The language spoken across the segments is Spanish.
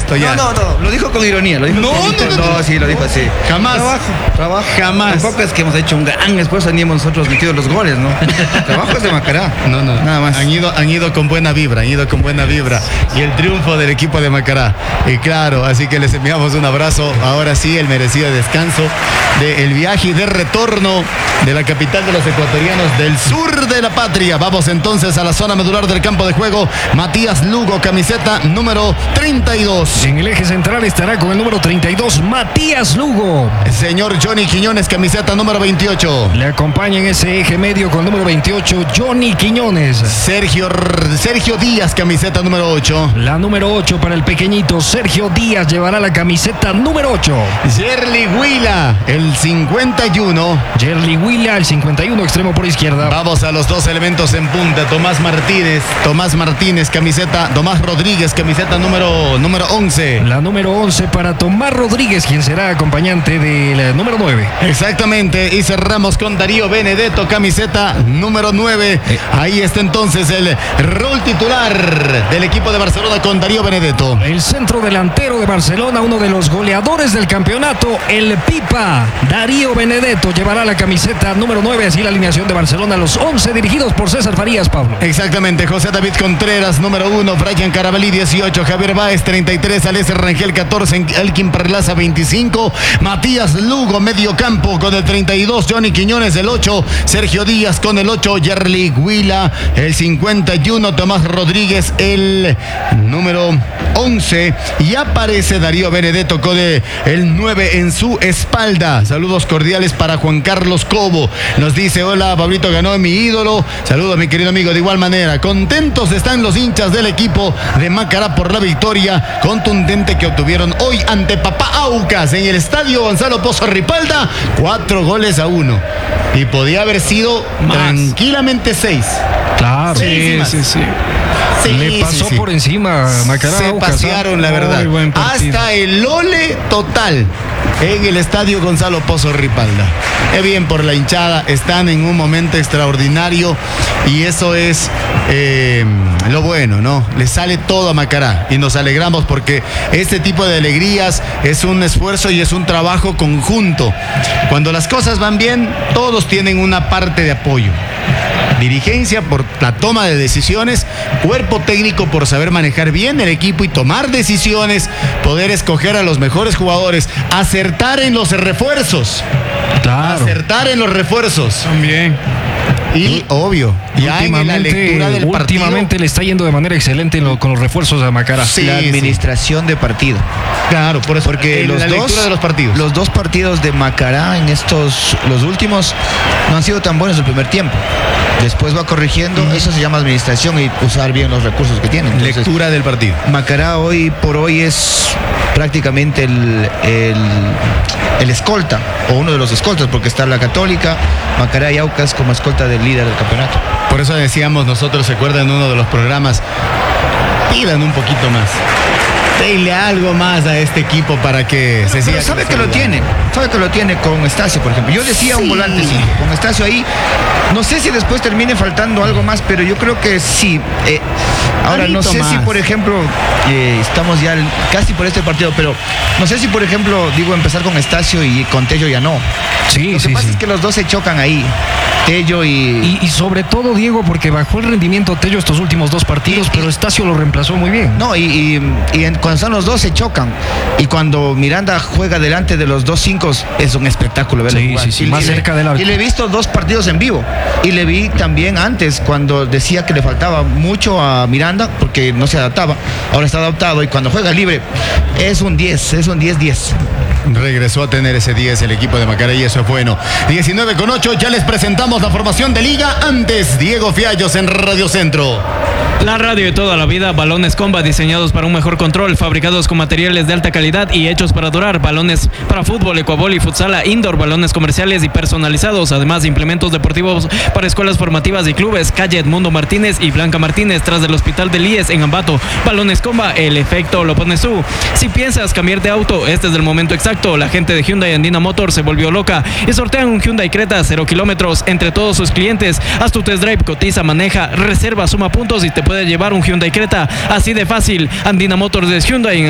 esto ya. No, lo dijo con ironía. Lo dijo No, sí, lo dijo así. Jamás. Trabajo. Jamás. Tampoco es que hemos hecho un gran esfuerzo ni hemos nosotros metido los goles, ¿no? El trabajo es de Macará. No. Nada más. Han ido con buena vibra, Y el triunfo del equipo de Macará. Y claro, así que les enviamos un abrazo. Ahora sí, el merecido descanso del viaje y de retorno de la capital de los ecuatorianos del sur de la patria. Vamos entonces a la zona medular del campo de juego. Matías Lugo, camiseta número 32. En el eje central estará con el número 32, Matías Lugo. Señor Johnny Quiñones, camiseta número 28. Le acompaña en ese eje medio con el número 28, Johnny Quiñones. Sergio Díaz, camiseta número 8. La número 8 para el pequeñito Sergio Díaz llevará la camiseta número 8. Yerli Huila, el 51. Yerli Huila, el 51, extremo por izquierda. Vamos a los dos elementos en punta. Tomás Martínez, camiseta. Tomás Rodríguez, camiseta número 11. La número 11 para Tomás Rodríguez, quien será acompañante del número 9. Exactamente, y cerramos con Darío Benedetto, camiseta número 9. Ahí está entonces el rol titular del equipo de Barcelona con Darío Benedetto. El centro delantero de Barcelona, uno de los goleadores del campeonato, el Pipa. Darío Benedetto llevará la camiseta número 9, así la alineación de Barcelona, los 11 dirigidos por César Farías, Pablo. Exactamente, José David Contreras, número 1, Brian Carabalí, 18, Javier Báez, 33, Alessio Rangel, 14, Elkin Perlaza, 25, Matías Lugo, medio campo con el 32, Johnny Quiñones, el 8, Sergio Díaz con el 8, Yerli Huila, el 51, Tomás Rodríguez, el número 11, y aparece Darío Benedetto con el 9 en su espalda. Saludos cordiales para Juan Carlos Cobo, nos dice: hola Pablito, ganó mi ídolo. Saludos mi querido amigo. De igual manera, contentos están los hinchas del equipo de Macará por la victoria contundente que obtuvieron hoy ante Papá Aucas en el estadio Gonzalo Pozo Ripalda, 4-1, y podía haber sido tranquilamente 6. Claro, sí. Le pasó por encima Macará. Se pasearon, la verdad. Hasta el ole total en el estadio Gonzalo Pozo Ripalda. Qué bien por la hinchada, están en un momento extraordinario y eso es lo bueno, ¿no? Le sale todo a Macará y nos alegramos porque este tipo de alegrías es un esfuerzo y es un trabajo conjunto. Cuando las cosas van bien, todos tienen una parte de apoyo. Dirigencia por la toma de decisiones, cuerpo técnico por saber manejar bien el equipo y tomar decisiones, poder escoger a los mejores jugadores, acertar en los refuerzos. Claro. Acertar en los refuerzos. También. Y obvio, ya en la lectura del partido. Últimamente le está yendo de manera excelente con los refuerzos a Macará. Sí, la administración de partido. Claro, por eso. Porque la lectura de los partidos. Los dos partidos de Macará en los últimos, no han sido tan buenos el primer tiempo. Después va corrigiendo, eso se llama administración y usar bien los recursos que tienen. Entonces, lectura del partido. Macará hoy por hoy es prácticamente el escolta, o uno de los escoltas, porque está la Católica, Macará y Aucas como escolta del líder del campeonato. Por eso decíamos nosotros, se acuerdan en uno de los programas, pidan un poquito más. Denle algo más a este equipo para que se siga. Pero sabe que lo tiene con Estacio, por ejemplo. Yo decía un volante 5, con Estacio ahí. No sé si después termine faltando algo más, pero yo creo que sí. Ahora, no sé si, por ejemplo, estamos ya casi por este partido, pero no sé si, por ejemplo, empezar con Estacio y con Tello ya no. Sí, Lo que pasa es que los dos se chocan ahí. Tello y sobre todo, Diego, porque bajó el rendimiento Tello estos últimos dos partidos, pero Estacio lo reemplazó muy bien. No, cuando están los dos se chocan. Y cuando Miranda juega delante de los 2-5 es un espectáculo verlo jugar. Sí, más cerca del arco. Y le he visto 2 partidos en vivo. Y le vi también antes cuando decía que le faltaba mucho a Miranda porque no se adaptaba. Ahora está adaptado y cuando juega libre es un 10-10. Regresó a tener ese 10 el equipo de Macará y eso es bueno. 19:08, ya les presentamos la formación de liga. Antes, Diego Fiallos en Radio Centro. La radio de toda la vida, balones Comba diseñados para un mejor control, fabricados con materiales de alta calidad y hechos para durar, balones para fútbol, ecuavol y futsala, indoor, balones comerciales y personalizados, además de implementos deportivos para escuelas formativas y clubes, calle Edmundo Martínez y Blanca Martínez, tras del Hospital del IES en Ambato. Balones Comba, el efecto lo pones tú. Si piensas cambiar de auto, este es el momento exacto. La gente de Hyundai Andina Motor se volvió loca y sortean un Hyundai Creta 0 kilómetros entre todos sus clientes. Haz tu test drive, cotiza, maneja, reserva, suma puntos y te puede llevar un Hyundai Creta así de fácil. Andina Motors de Hyundai en el centro del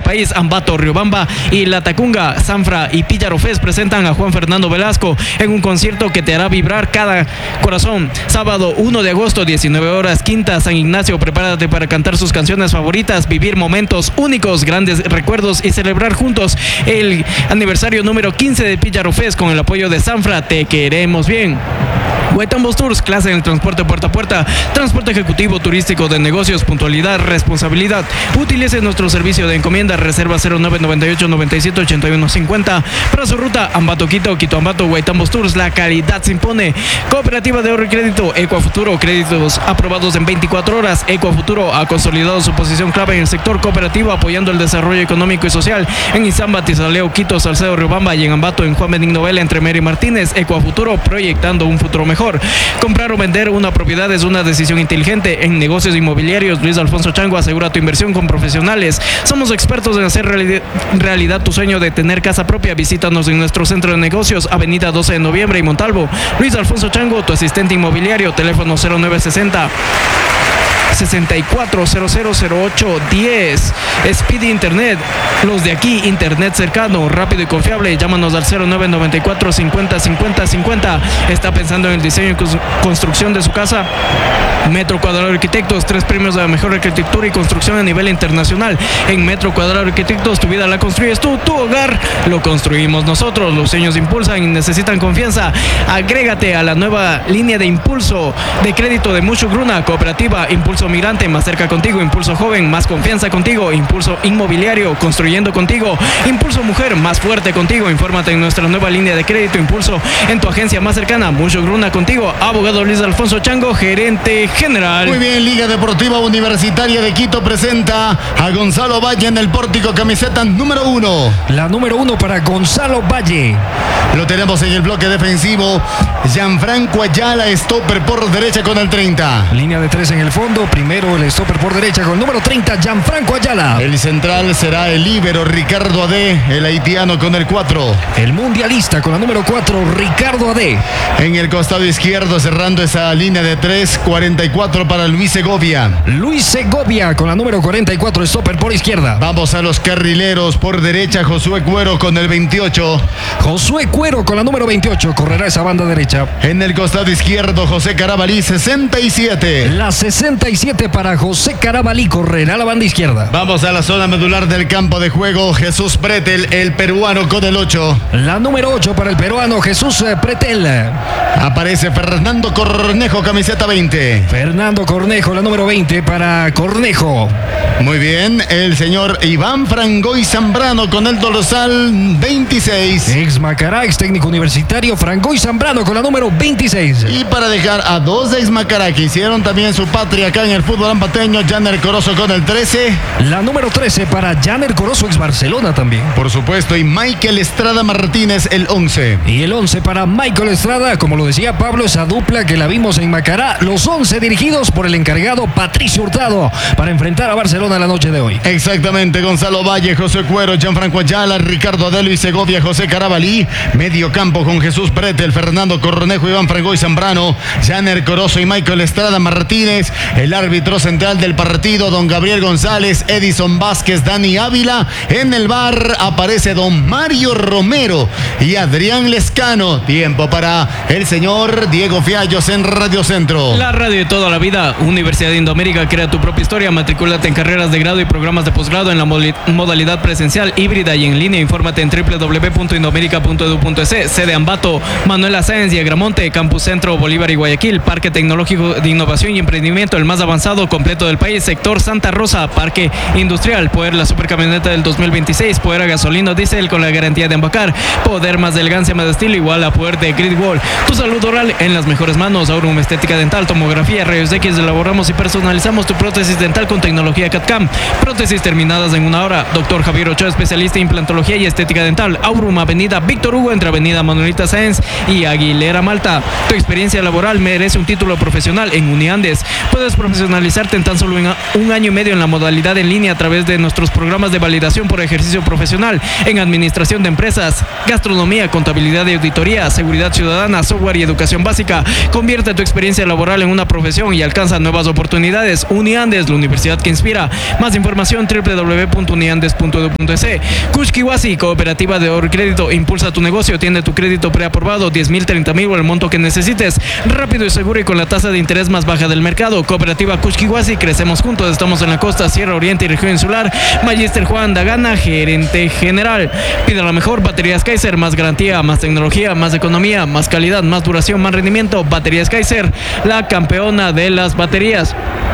país. Ambato, Riobamba y La Tacunga, Sanfra y Píllaro Fest presentan a Juan Fernando Velasco en un concierto que te hará vibrar cada corazón. Sábado 1 de agosto, 19 horas, Quinta San Ignacio. Prepárate para cantar sus canciones favoritas, vivir momentos únicos, grandes recuerdos y celebrar juntos el aniversario número 15 de Píllaro Fest con el apoyo de Sanfra. Te queremos bien. Huetambos Tours, clase en el transporte puerta a puerta, transporte ejecutivo turístico de negocios, puntualidad, responsabilidad. Utilice nuestro servicio de encomienda, reserva 0998 97 81 50. Para su ruta, Ambato Quito, Quito Ambato, Huetambos Tours, la calidad se impone. Cooperativa de Ahorro y Crédito, Ecuafuturo, créditos aprobados en 24 horas. Ecuafuturo ha consolidado su posición clave en el sector cooperativo, apoyando el desarrollo económico y social en Izamba, Tizaleo, Quito, Salcedo, Riobamba y en Ambato, en Juan Benigno Vela, entre Mary Martínez. Ecuafuturo, proyectando un futuro mejor. Comprar o vender una propiedad es una decisión inteligente. En negocios inmobiliarios, Luis Alfonso Chango asegura tu inversión con profesionales. Somos expertos en hacer realidad tu sueño de tener casa propia. Visítanos en nuestro centro de negocios, Avenida 12 de Noviembre y Montalvo. Luis Alfonso Chango, tu asistente inmobiliario, teléfono 0960 64000810. Speed Internet, los de aquí, internet cercano, rápido y confiable. Llámanos al 0994 50 50 50. ¿Está pensando en el diseño y construcción de su casa? Metro Cuadrado Arquitectos, 3 premios de la mejor arquitectura y construcción a nivel internacional. En Metro Cuadrado Arquitectos, tu vida la construyes tú, tu hogar lo construimos nosotros. Los sueños impulsan y necesitan confianza. Agrégate a la nueva línea de impulso de crédito de Mushu Gruna, cooperativa Impulso Migrante, más cerca contigo. Impulso Joven, más confianza contigo. Impulso Inmobiliario, construyendo contigo. Impulso Mujer, más fuerte contigo. Infórmate en nuestra nueva línea de crédito Impulso en tu agencia más cercana. Mushu Gruna contigo. Abogado Luis Alfonso Chango, gerente general. Muy bien, Liga Deportiva Universitaria de Quito presenta a Gonzalo Valle en el pórtico, camiseta número 1. La número 1 para Gonzalo Valle. Lo tenemos en el bloque defensivo. Gianfranco Ayala, stopper por derecha con el 30. Línea de 3 en el fondo. Primero el stopper por derecha con el número 30, Gianfranco Ayala. El central será el líbero Ricardo Adé, el haitiano con el 4. El mundialista con la número 4, Ricardo Adé. En el costado izquierdo, cerrando esa línea de 3, 44 para Luis Segovia. Luis Segovia con la número 44, stopper por izquierda. Vamos a los carrileros. Por derecha, Josué Cuero con el 28. Josué Cuero con la número 28, correrá esa banda derecha. En el costado izquierdo, José Carabalí, 67. La 67 para José Carabalí, correrá la banda izquierda. Vamos a la zona medular del campo de juego. Jesús Pretel, el peruano, con el 8. La número 8 para el peruano Jesús Pretel. Aparece Fernando Cornejo, camiseta 20. Fernando Cornejo, la número 20 para Cornejo. Muy bien, el señor Iván Frangoy Zambrano con el dorsal 26. Ex Macará, ex técnico universitario, Frangoy Zambrano con la número 26. Y para dejar a dos ex Macará que hicieron también su patria acá en el fútbol ampateño, Janer Corozo con el 13. La número 13 para Janer Corozo, ex Barcelona también. Por supuesto, y Michael Estrada Martínez, el 11. Y el 11 para Michael Estrada, como lo decía Pablo, esa dupla que la vimos en Macará, los 11 dirigidos por el encargado Patricio Hurtado para enfrentar a Barcelona la noche de hoy. Exactamente, Gonzalo Valle, José Cuero, Gianfranco Ayala, Ricardo Adelo y Segovia, José Carabalí. Medio campo con Jesús Pretel, Fernando Cornejo, Iván Frangoy Zambrano, Janer Corozo y Michael Estrada Martínez. El árbitro central del partido, don Gabriel González, Edison Vázquez, Dani Ávila. En el bar aparece don Mario Romero y Adrián Lescano. Tiempo para el señor Diego Fiallos en Radio Centro. La radio de toda la vida. Universidad de Indoamérica, crea tu propia historia. Matricúlate en carreras de grado y programas de posgrado en la modalidad presencial, híbrida y en línea. Infórmate en www.indoamerica.edu.es. Sede Ambato, Manuela Sáenz y Agramonte, Campus Centro, Bolívar y Guayaquil. Parque Tecnológico de Innovación y Emprendimiento, el más avanzado completo del país. Sector Santa Rosa, Parque Industrial. Poder, la supercamioneta del 2026. Poder a gasolina diésel con la garantía de Embacar. Poder, más elegancia, más estilo, igual a poder de Grid Wall. Tu salud oral en las mejores manos. Aurum Estética Dental, tomografía, rayos X. Elaboramos y personalizamos tu prótesis dental con tecnología CAD/CAM. Prótesis terminadas en 1 hora. Doctor Javier Ochoa, especialista en implantología y estética dental. Aurum, Avenida Víctor Hugo, entre Avenida Manuelita Sáenz y Aguilera Malta. Tu experiencia laboral merece un título profesional en Uniandes. Puedes profesionalizarte en tan solo un año y medio en la modalidad en línea a través de nuestros programas de validación por ejercicio profesional en administración de empresas, gastronomía, contabilidad y auditoría, seguridad ciudadana, software y educación básica. Convierte tu experiencia laboral en una profesión y alcanza nuevas oportunidades. Uniandes, la universidad que inspira. Más información www.uniandes.edu.es. Kushkiwasi, cooperativa de ahorro y crédito. Impulsa tu negocio, tiene tu crédito preaprobado, 10,000, 30,000 o el monto que necesites. Rápido y seguro y con la tasa de interés más baja del mercado. Cooperativa Kushkiwasi, crecemos juntos. Estamos en la costa, Sierra Oriente y región insular. Magister Juan Dagana, gerente general. Pida la mejor, baterías Kaiser, más garantía, más tecnología, más economía, más calidad, más duración, más rendimiento. Baterías Kaiser, la campeona de las baterías.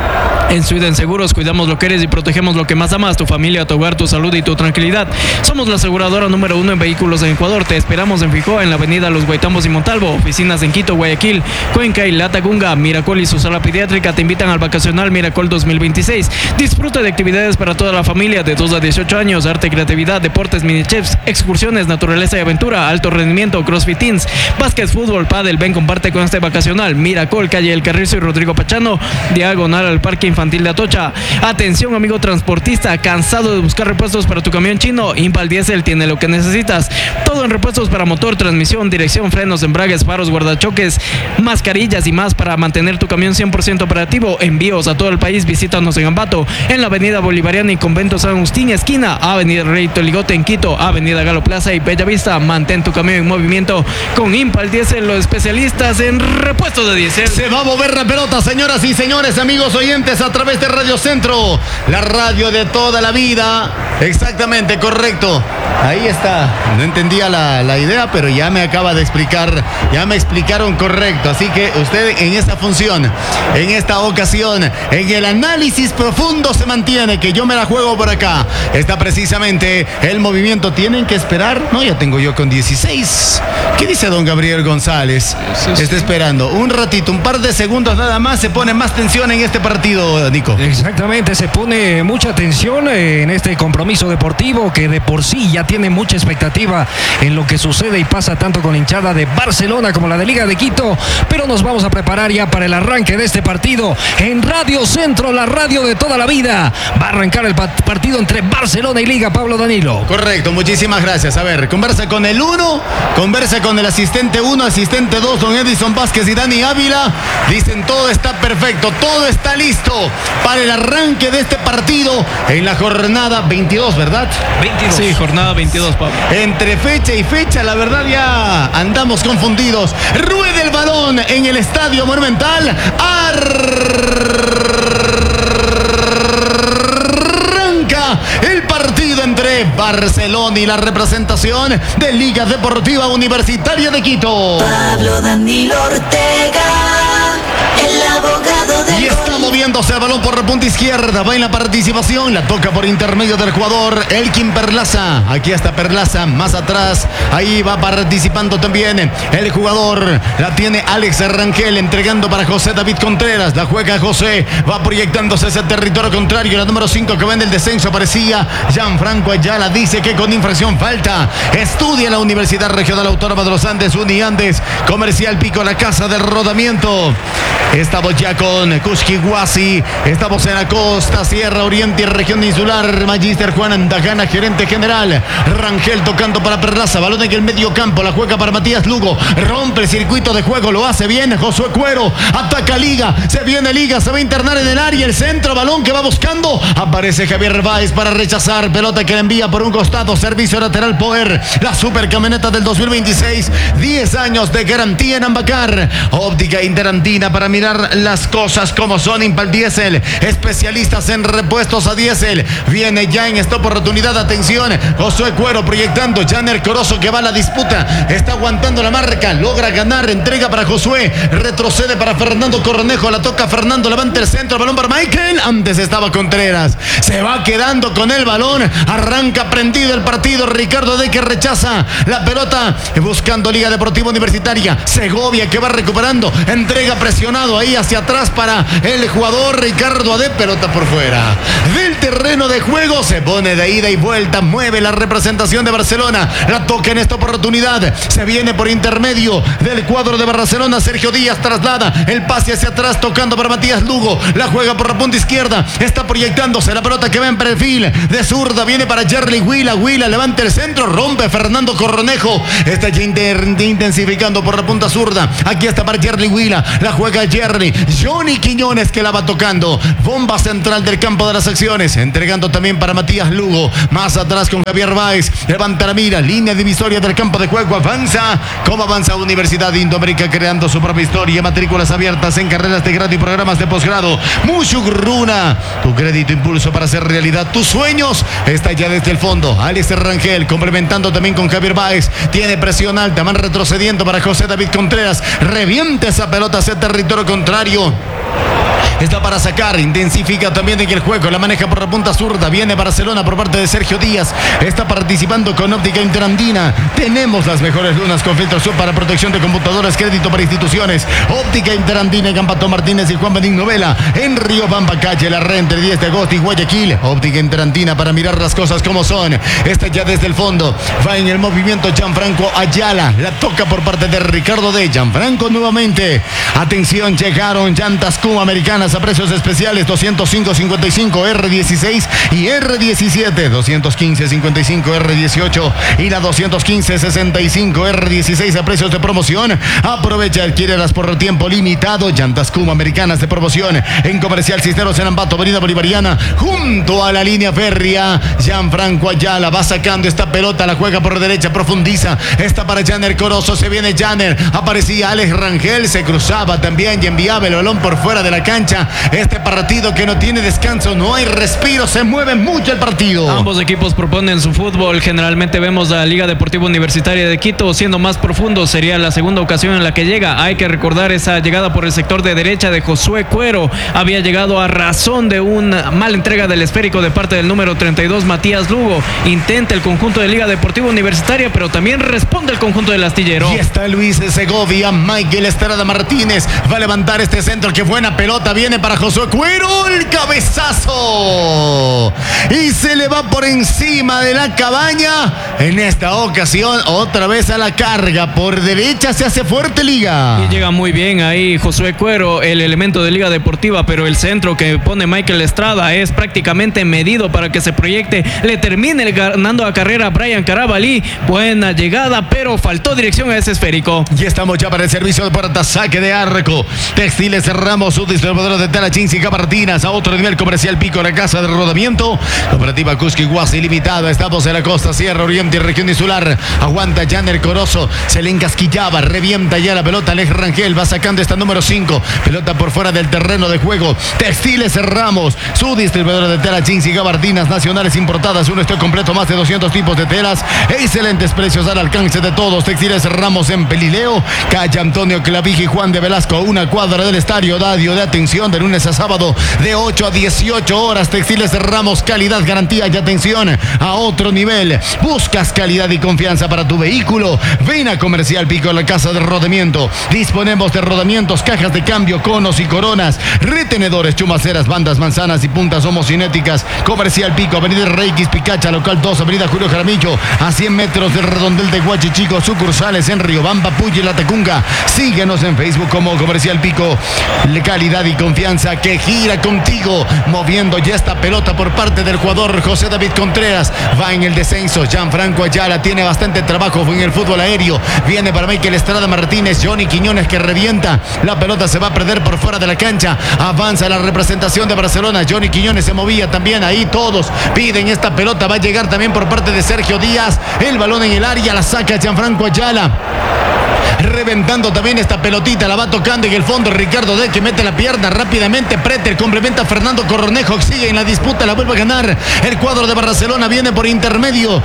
En Sweden Seguros cuidamos lo que eres y protegemos lo que más amas, tu familia, tu hogar, tu salud y tu tranquilidad. Somos la aseguradora número 1 en vehículos en Ecuador. Te esperamos en Ficoa, en la avenida Los Guaitambos y Montalvo. Oficinas en Quito, Guayaquil, Cuenca y Latacunga. Miracol y su sala pediátrica te invitan al vacacional Miracol 2026. Disfruta de actividades para toda la familia de 2 a 18 años. Arte, creatividad, deportes, mini chefs, excursiones, naturaleza y aventura, alto rendimiento, crossfit teens, básquet, fútbol, pádel. Ven, comparte con este vacacional. Miracol, calle El Carrizo y Rodrigo Pachano, diagonal al Parque Infantil de Atocha. Atención, amigo transportista, cansado de buscar repuestos para tu camión chino. Impal Diesel tiene lo que necesitas. Todo en repuestos para motor, transmisión, dirección, frenos, embragues, faros, guardachoques, mascarillas y más para mantener tu camión 100% operativo. Envíos a todo el país. Visítanos en Ambato, en la avenida Bolivariana y Convento San Agustín, esquina avenida Rey Toligote en Quito, avenida Galo Plaza y Bellavista. Mantén tu camión en movimiento con Impal Diesel, los especialistas en repuestos de diésel. Se va a mover la pelota, señoras y señores, amigos oyentes, a través de Radio Centro, la radio de toda la vida. Exactamente, correcto. Ahí está. No entendía la idea, pero ya me acaba de explicar, ya me explicaron correcto. Así que usted en esta función, en esta ocasión, en el análisis profundo se mantiene, que yo me la juego por acá. Está precisamente el movimiento. Tienen que esperar. No, ya tengo yo con 16. ¿Qué dice don Gabriel González? Está esperando un ratito, un par de segundos nada más. Se pone más tensión en este partido, Nico. Exactamente, se pone mucha tensión en este compromiso deportivo que de por sí ya tiene mucha expectativa en lo que sucede y pasa tanto con la hinchada de Barcelona como la de Liga de Quito, pero nos vamos a preparar ya para el arranque de este partido en Radio Centro, la radio de toda la vida. Va a arrancar el partido entre Barcelona y Liga. Pablo Danilo. Correcto, muchísimas gracias. A ver, conversa con el 1, conversa con el asistente 1, asistente 2, don Edison Vázquez y Dani Ávila. Dicen todo está perfecto, todo está listo para el arranque de este partido en la jornada 22, ¿verdad? 22. Sí, jornada 22, Pablo. Entre fecha y fecha, la verdad ya andamos confundidos. Ruede el balón en el Estadio Monumental. Arranca el partido entre Barcelona y la representación de Liga Deportiva Universitaria de Quito. Pablo Danilo Ortega, el abogado del y está moviéndose el balón por la punta izquierda. Va en la participación. La toca por intermedio del jugador Elkin Perlaza. Aquí está Perlaza. Más atrás. Ahí va participando también el jugador. La tiene Alex Rangel entregando para José David Contreras. La juega José. Va proyectándose ese territorio contrario. La número 5 que vende el descenso aparecía Gianfranco Ayala. Dice que con infracción falta. Estudia en la Universidad Regional Autónoma de los Andes. Uniandes. Comercial Pico, la casa del rodamiento. Estamos ya con Kushkiwasi. Estamos en la costa, Sierra Oriente y región insular. Magister Juan Andajana, gerente general. Rangel tocando para Perlaza. Balón en el medio campo. La juega para Matías Lugo. Rompe el circuito de juego. Lo hace bien Josué Cuero. Ataca Liga. Se viene Liga. Se va a internar en el área. El centro. Balón que va buscando. Aparece Javier Báez para rechazar. Pelota que le envía por un costado. Servicio lateral Poer. La super camioneta del 2026. 10 años de garantía en Ambacar. Óptica Interantina para mirar las cosas como son. Impal Diesel, especialistas en repuestos a diésel. Viene ya en esta oportunidad, atención, Josué Cuero proyectando, Janer Corozo que va a la disputa, está aguantando la marca, logra ganar, entrega para Josué, retrocede para Fernando Cornejo, la toca Fernando, levanta el centro, balón para Michael, antes estaba Contreras, se va quedando con el balón, arranca arranca prendido el partido. Ricardo de que rechaza la pelota buscando Liga Deportiva Universitaria. Segovia que va recuperando, entrega presionado ahí hacia atrás para el jugador Ricardo de, pelota por fuera del terreno de juego. Se pone de ida y vuelta, mueve la representación de Barcelona, la toca en esta oportunidad, se viene por intermedio del cuadro de Barcelona. Sergio Díaz traslada el pase hacia atrás, tocando para Matías Lugo, la juega por la punta izquierda, está proyectándose la pelota que va en perfil de zurda, viene para Jerry Huila, levanta el centro, rompe Fernando Cornejo, está ya intensificando por la punta zurda, aquí está para Jerry Huila, la juega Jerry, Johnny Quiñones que la va tocando, bomba central del campo de las acciones, entregando también para Matías Lugo, más atrás con Javier Báez, levanta la mira, línea divisoria del campo de juego, avanza, como avanza Universidad de Indoamérica creando su propia historia, matrículas abiertas en carreras de grado y programas de posgrado. Mushugruna, tu crédito impulso para hacer realidad tus sueños, está ya desde el fondo, Alex Rangel complementando también con Javier Báez, tiene presión alta, van retrocediendo para José David Contreras, revienta esa pelota hacia territorio contrario. Está para sacar, intensifica también en el juego, la maneja por la punta zurda, viene Barcelona por parte de Sergio Díaz, está participando con Óptica Interandina, tenemos las mejores lunas con filtración para protección de computadoras, crédito para instituciones, Óptica Interandina en Campato Martínez y Juan Benín Novela, en Río Bamba, calle La Red, entre 10 de agosto y Guayaquil, Óptica Interandina para mirar las cosas como son, está ya desde el fondo, va en el movimiento Gianfranco Ayala, la toca por parte de Ricardo de Gianfranco nuevamente, atención, llegaron llantas Kuma americanas a precios especiales, 205.55 R16 y R17, 215.55 R18 y la 215.65 R16 a precios de promoción. Aprovecha, adquiérelas por tiempo limitado. Llantas Kuma americanas de promoción en Comercial Cisneros en Ambato, Avenida Bolivariana, junto a la línea férrea. Gianfranco Ayala va sacando esta pelota, la juega por derecha, profundiza, está para Janer Corozo, se viene Janer, aparecía Alex Rangel, se cruzaba también y enviaba el balón por fuera de la cancha. Este partido que no tiene descanso, no hay respiro, se mueve mucho el partido. Ambos equipos proponen su fútbol. Generalmente vemos a la Liga Deportiva Universitaria de Quito siendo más profundo. Sería la segunda ocasión en la que llega. Hay que recordar esa llegada por el sector de derecha de Josué Cuero. Había llegado a razón de una mala entrega del esférico de parte del número 32, Matías Lugo. Intenta el conjunto de Liga Deportiva Universitaria, pero también responde el conjunto del Astillero. Y está Luis Segovia, Michael Estrada Martínez va a levantar este centro, qué buena pelota, viene para Josué Cuero, el cabezazo y se le va por encima de la cabaña. En esta ocasión otra vez a la carga por derecha, se hace fuerte Liga y llega muy bien ahí Josué Cuero, el elemento de Liga Deportiva, pero el centro que pone Michael Estrada es prácticamente medido para que se proyecte, le termine ganando a carrera a Brian Carabalí. Buena llegada, pero faltó dirección a ese esférico. Y estamos ya para el servicio de puerta, saque de arco. Textiles Ramos, su distribuidor de tela jeans y gabardinas a otro nivel. Comercial Pico, la casa de rodamiento. Cooperativa Cusco Guasi Limitada. Estamos en la costa, Sierra Oriente y región insular. Aguanta Janer Corozo, se le encasquillaba, revienta ya la pelota. Alex Rangel va sacando esta número 5. Pelota por fuera del terreno de juego. Textiles Ramos, su distribuidor de tela jeans y gabardinas nacionales importadas. Un stock completo, más de 200 tipos de telas. Excelentes precios al alcance de todos. Textiles Ramos en Pelileo, calle Antonio Clavija y Juan de Velasco, a una cuadra del estadio. Radio de atención de lunes a sábado de 8 a 18 horas. Textiles Ramos, calidad, garantía y atención a otro nivel. Buscas calidad y confianza para tu vehículo. Ven a Comercial Pico, la casa de rodamiento. Disponemos de rodamientos, cajas de cambio, conos y coronas, retenedores, chumaceras, bandas, manzanas y puntas homocinéticas. Comercial Pico, Avenida Reykis Picacha, local 2, Avenida Julio Jaramillo, a 100 metros del redondel de Huachichico. Sucursales en Riobamba, Puyo y La Tacunga. Síguenos en Facebook como Comercial Pico. Calidad y confianza que gira contigo, moviendo ya esta pelota por parte del jugador José David Contreras. Va en el descenso, Gianfranco Ayala tiene bastante trabajo en el fútbol aéreo. Viene para Michael Estrada Martínez, Johnny Quiñones que revienta. La pelota se va a perder por fuera de la cancha. Avanza la representación de Barcelona. Johnny Quiñones se movía también ahí. Todos piden esta pelota. Va a llegar también por parte de Sergio Díaz. El balón en el área, la saca Gianfranco Ayala. Reventando también esta pelotita, la va tocando en el fondo Ricardo de que mete la pierna rápidamente. Preter complementa a Fernando Cornejo, sigue en la disputa, la vuelve a ganar el cuadro de Barcelona. Viene por intermedio del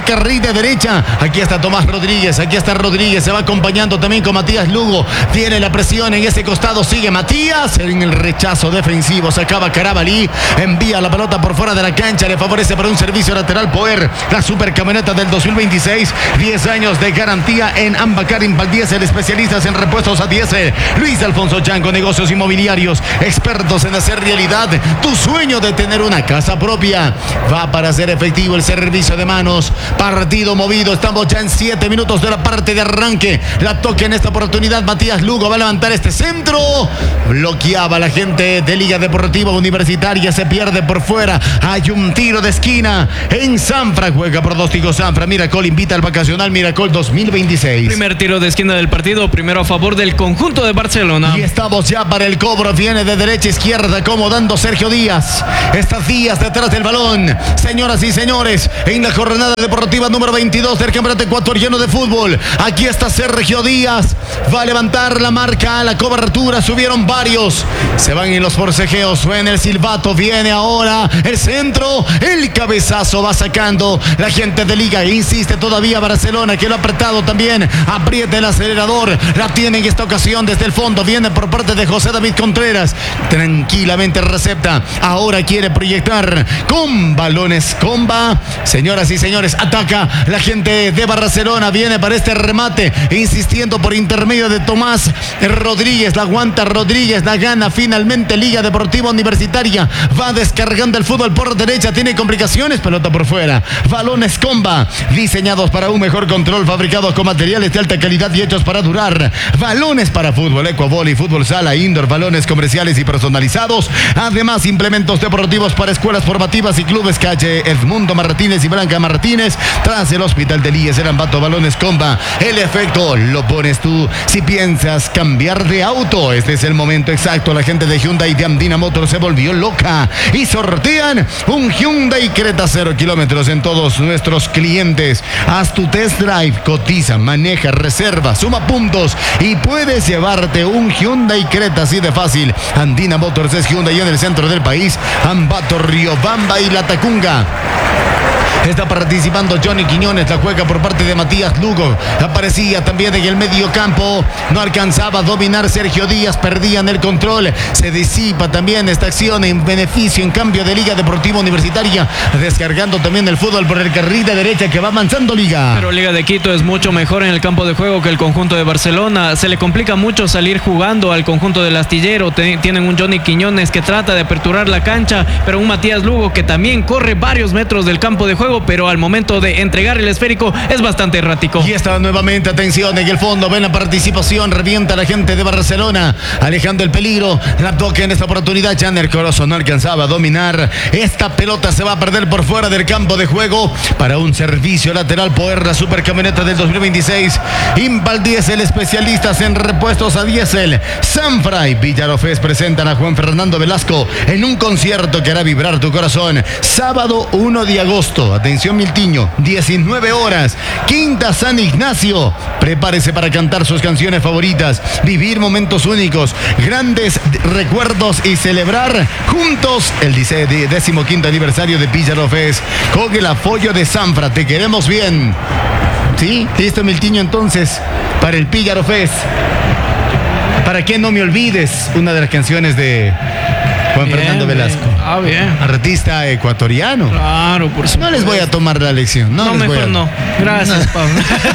carril de derecha. Aquí está Tomás Rodríguez, aquí está Rodríguez, se va acompañando también con Matías Lugo. Viene la presión en ese costado, sigue Matías en el rechazo defensivo. Se acaba Carabalí, envía la pelota por fuera de la cancha, le favorece para un servicio lateral Poer. La supercamioneta del 2026, 10 años de garantía en Ambacar Impaldies, el especialista en repuestos a diésel. Luis Alfonso Chanco, negocios inmobiliarios, expertos en hacer realidad tu sueño de tener una casa propia. Va para hacer efectivo el servicio de manos. Partido movido, estamos ya en 7 minutos de la parte de arranque. La toca en esta oportunidad Matías Lugo, va a levantar este centro. Bloqueaba la gente de Liga Deportiva Universitaria, se pierde por fuera. Hay un tiro de esquina en Sanfra, juega pronóstico Sanfra. Miracol invita al vacacional Miracol 2026. Primer tiro de esquina del partido, primero a favor del conjunto de Barcelona. Y estamos ya para el cobro, viene de derecha a izquierda acomodando Sergio Díaz. Está Díaz detrás del balón. Señoras y señores, en la jornada deportiva número 22 del Campeonato Ecuatoriano de Fútbol, aquí está Sergio Díaz, va a levantar la marca a la cobertura, subieron varios, se van en los forcejeos, suena el silbato, viene ahora el centro, el cabezazo va sacando la gente de Liga, insiste todavía Barcelona que lo ha apretado también, aprieta el acelerador, la tiene en esta ocasión desde el fondo, viene por parte de José David Contreras, tranquilamente recepta, ahora quiere proyectar con balones comba, señoras y señores, ataca la gente de Barcelona, viene para este remate, insistiendo por intermedio de Tomás Rodríguez, la aguanta Rodríguez, la gana finalmente Liga Deportiva Universitaria, va descargando el fútbol por derecha, tiene complicaciones, pelota por fuera, balones comba, diseñados para un mejor control, fabricados con materiales de alta calidad y hechos para durar, balones para fútbol, ecuavoli, fútbol sala, indoor, balones comerciales y personalizados, además implementos deportivos para escuelas formativas y clubes, calle Edmundo Martínez y Blanca Martínez, tras el Hospital de Líes, el Ambato, balones comba, el efecto lo pones tú. Si piensas cambiar de auto, este es el momento exacto. La gente de Hyundai de Andina Motor se volvió loca y sortean un Hyundai Creta 0 kilómetros en todos nuestros clientes. Haz tu test drive, cotiza, maneja, reserva, suma puntos y puedes llevarte un Hyundai Creta así de fácil. Andina Motors es Hyundai en el centro del país, Ambato, Riobamba y La Tacunga. Está participando Johnny Quiñones, la juega por parte de Matías Lugo. Aparecía también en el medio campo. No alcanzaba a dominar Sergio Díaz, perdían el control. Se disipa también esta acción en beneficio, en cambio de Liga Deportiva Universitaria. Descargando también el fútbol por el carril de derecha que va avanzando Liga. Pero Liga de Quito es mucho mejor en el campo de juego que el conjunto de Barcelona. Se le complica mucho salir jugando al conjunto del Astillero. Tienen un Johnny Quiñones que trata de aperturar la cancha, pero un Matías Lugo que también corre varios metros del campo de juego, pero al momento de entregar el esférico es bastante errático. Y está nuevamente, atención, en el fondo, ven la participación, revienta la gente de Barcelona, alejando el peligro, la toca en esta oportunidad, Janer Corozo no alcanzaba a dominar, esta pelota se va a perder por fuera del campo de juego, para un servicio lateral, Poer, la supercamioneta del 2026, Impaldies, el especialista en repuestos a diésel, Sanfra y Villarofés presentan a Juan Fernando Velasco en un concierto que hará vibrar tu corazón, sábado 1 de agosto, atención Miltiño, 19 horas, Quinta San Ignacio. Prepárese para cantar sus canciones favoritas, vivir momentos únicos, grandes recuerdos y celebrar juntos el 15º aniversario de Villarofés con el apoyo de Sanfra. Te queremos bien. ¿Sí? Listo, Miltiño, entonces, para el Villarofés. ¿Para qué no me olvides? Una de las canciones de Juan Fernando Velasco. Ah, bien. Artista ecuatoriano. Claro, por supuesto. No les voy a tomar la lección. No, mejor no. Gracias, Pablo.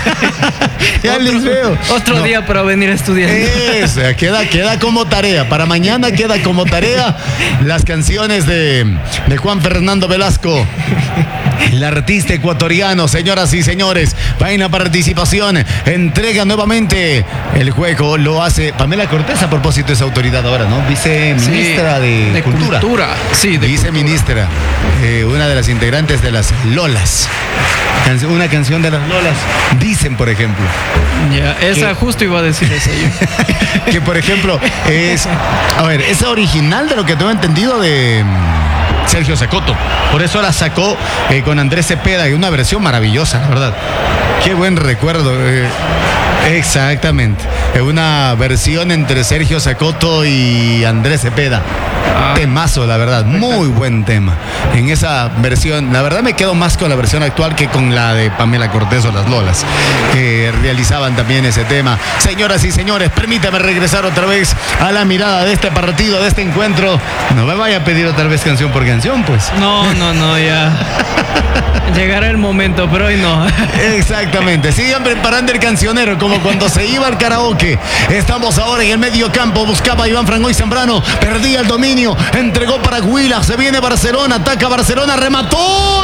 Ya les veo. Otro día para venir a estudiar. Eso, queda como tarea. Para mañana queda como tarea las canciones de Juan Fernando Velasco. El artista ecuatoriano, señoras y señores, va en la participación, entrega nuevamente el juego, lo hace Pamela Cortés, a propósito de esa autoridad ahora, ¿no? Viceministra de Cultura. Sí, de viceministra, una de las integrantes de las Lolas. Una canción de las Lolas, dicen, por ejemplo. Ya, esa justo iba a decir eso yo. Que, por ejemplo, es original de lo que tengo entendido de Sergio Sacoto. Por eso la sacó con Andrés Cepeda, y una versión maravillosa, la verdad. Qué buen recuerdo. Exactamente. Es una versión entre Sergio Sacoto y Andrés Cepeda. Temazo, la verdad. Muy buen tema. En esa versión, la verdad me quedo más con la versión actual que con la de Pamela Cortés o las Lolas, que realizaban también ese tema. Señoras y señores, permítame regresar otra vez a la mirada de este partido, de este encuentro. No me vaya a pedir otra vez canción por canción, pues. No, ya. Llegará el momento, pero hoy no. Exactamente. Sigan preparando el cancionero como cuando se iba al karaoke. Estamos ahora en el medio campo. Buscaba a Iván Frangois Zambrano. Perdía el dominio. Entregó para Huila. Se viene Barcelona. Ataca Barcelona. Remató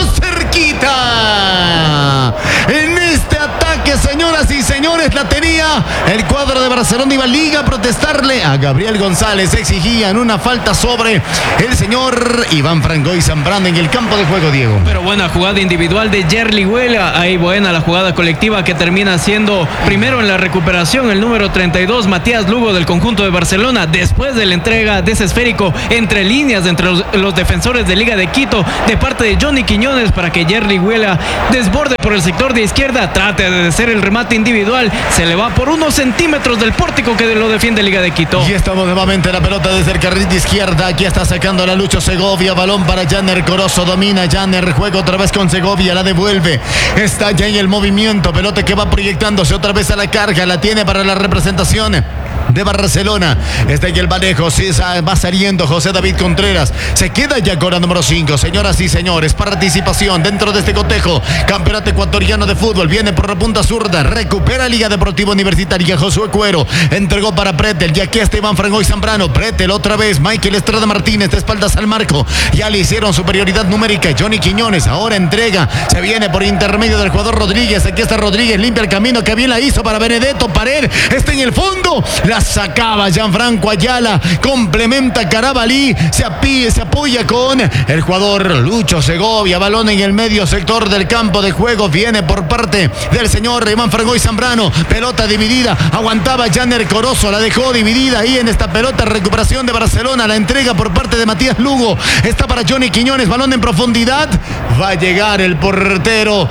cerquita. En este ataque, señoras y señores, la tenía el cuadro de Barcelona. Iba Liga a protestarle a Gabriel González. Exigían una falta sobre el señor Iván Frangois Zambrano en el campo de juego, Diego. Pero buena jugada individual de Yerli Huela. Ahí buena la jugada colectiva que termina siendo primero en la recuperación el número 32, Matías Lugo del conjunto de Barcelona. Después de la entrega de ese esférico entre líneas, entre los defensores de Liga de Quito, de parte de Johnny Quiñones, para que Yerli Huela desborde por el sector de izquierda, trate de hacer el remate individual. Se le va por unos centímetros del pórtico que lo defiende Liga de Quito. Y estamos nuevamente la pelota desde el carril de izquierda. Aquí está sacando la Lucho Segovia. Balón para Janner Corozo. Domina Janner. Juega otra vez con Segovia. La devuelve. Está ya en el movimiento. Pelota que va proyectándose otra vez a la carga. La tiene para la representación de Barcelona. Está en el manejo. Sí, va saliendo José David Contreras. Se queda ya con la número 5. Señoras y señores, participación dentro de este cotejo. Campeonato ecuatoriano de fútbol. Viene por la punta zurda. Recupera Liga Deportiva Universitaria. Josué Cuero. Entregó para Pretel. Y aquí está Iván Frangois Zambrano. Pretel otra vez. Michael Estrada Martínez de espaldas al marco. Ya le hicieron superioridad numérica. Johnny Quiñones ahora entrega. Se viene por intermedio del jugador Rodríguez. Aquí está Rodríguez. Limpia el camino que bien la hizo para Benedetto. Pared está en el fondo. La sacaba Gianfranco Ayala. Complementa Carabalí. Se apoya con el jugador Lucho Segovia. Balón en el medio sector del campo de juego. Viene por parte del señor Iván Frangois Zambrano. Pelota dividida. Aguantaba Janner Corozo. La dejó dividida ahí en esta pelota. Recuperación de Barcelona. La entrega por parte de Matías Lugo. Está para Johnny Quiñones. Balón en profundidad. Va a llegar el portero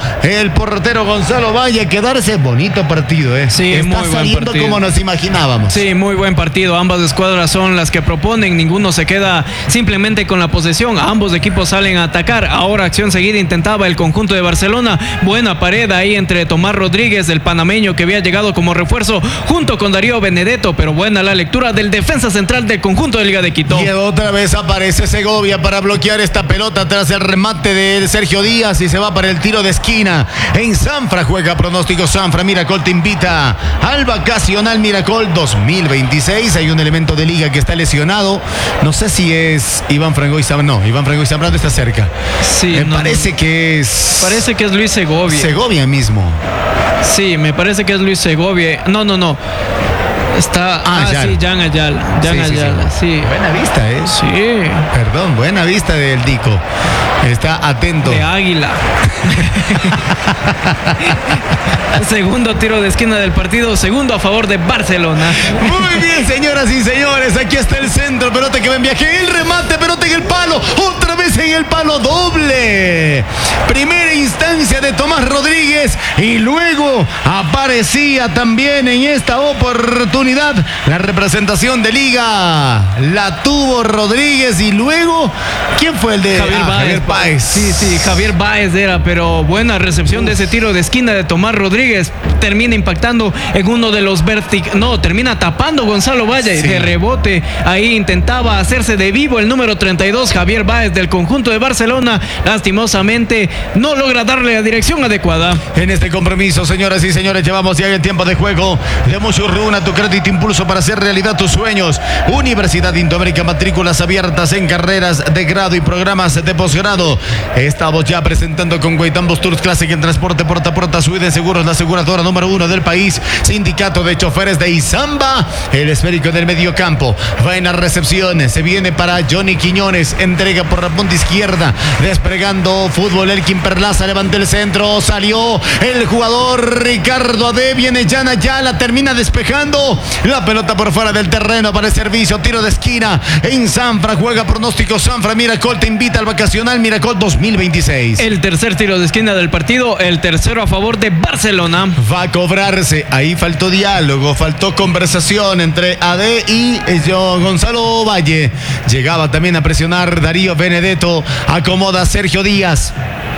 Gonzalo Valle a quedarse. Bonito partido, Sí, está muy buen saliendo partido, como nos imaginábamos. Sí, muy buen partido. Ambas escuadras son las que proponen. Ninguno se queda simplemente con la posesión. Ambos equipos salen a atacar. Ahora acción seguida intentaba el conjunto de Barcelona. Buena pared ahí entre Tomás Rodríguez, el panameño que había llegado como refuerzo, junto con Darío Benedetto. Pero buena la lectura del defensa central del conjunto de Liga de Quito. Y otra vez aparece Segovia para bloquear esta pelota tras el remate de Sergio Díaz y se va para el tiro de esquina. En Sanfra juega pronóstico Sanfra. Miracol te invita al vacacional Miracol 2026. Hay un elemento de Liga que está lesionado. No sé si es Iván Frangois Zambrano. No, Iván Frangois Zambrano está cerca. Sí, parece que es... Parece que es Luis Segovia. Segovia mismo. Sí, me parece que es Luis Segovia. No. Está... sí, Jan Ayala. Sí. Buena vista, Sí. Perdón, buena vista del Dico. Está atento. De Águila. Segundo tiro de esquina del partido. Segundo a favor de Barcelona. Muy bien, señoras y señores. Aquí está el centro. Pelota que va en viaje. El remate. Pelota en el palo. Otra vez en el palo doble. Primera instancia de Tomás Rodríguez. Y luego aparecía también en esta oportunidad la representación de Liga. La tuvo Rodríguez. Y luego, ¿quién fue el de Javier Báez? Sí, Javier Báez era, pero buena recepción de ese tiro de esquina de Tomás Rodríguez. Termina impactando en uno de los termina tapando Gonzalo Valle de rebote. Ahí intentaba hacerse de vivo el número 32, Javier Báez del conjunto de Barcelona. Lastimosamente no logra darle la dirección adecuada. En este compromiso, señoras y señores, llevamos ya el tiempo de juego de Muchurruna, tu crédito impulso para hacer realidad tus sueños. Universidad Indoamérica, matrículas abiertas en carreras de grado y programas de posgrado. Estamos ya presentando con Guaitambos Tours Classic en transporte puerta a puerta. Suiden Seguros, la aseguradora número 1 del país. Sindicato de choferes de Izamba. El esférico del medio campo. Va en las recepciones. Se viene para Johnny Quiñones. Entrega por la punta izquierda. Desplegando fútbol. Elkin Perlaza levanta el centro. Salió el jugador Ricardo Ade. Viene Jan Ayala. Termina despejando. La pelota por fuera del terreno para el servicio. Tiro de esquina en Sanfra. Juega pronóstico Sanfra. Miracol te invita al vacacional. Miracol Caracol 2026. El tercer tiro de esquina del partido, el tercero a favor de Barcelona. Va a cobrarse. Ahí faltó diálogo, faltó conversación entre AD y Gonzalo Valle. Llegaba también a presionar Darío Benedetto. Acomoda Sergio Díaz.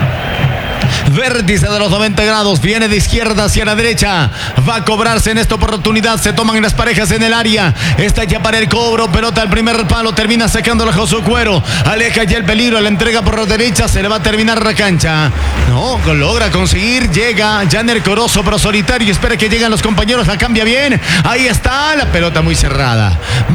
Vértice de los 90 grados, viene de izquierda hacia la derecha, va a cobrarse en esta oportunidad, se toman las parejas en el área, está ya para el cobro, pelota al primer palo, termina sacándola Josué Cuero, aleja ya el peligro, la entrega por la derecha, se le va a terminar la cancha, no, logra conseguir, llega Janer Corozo, pero solitario, espera que lleguen los compañeros, la cambia bien, ahí está, la pelota muy cerrada,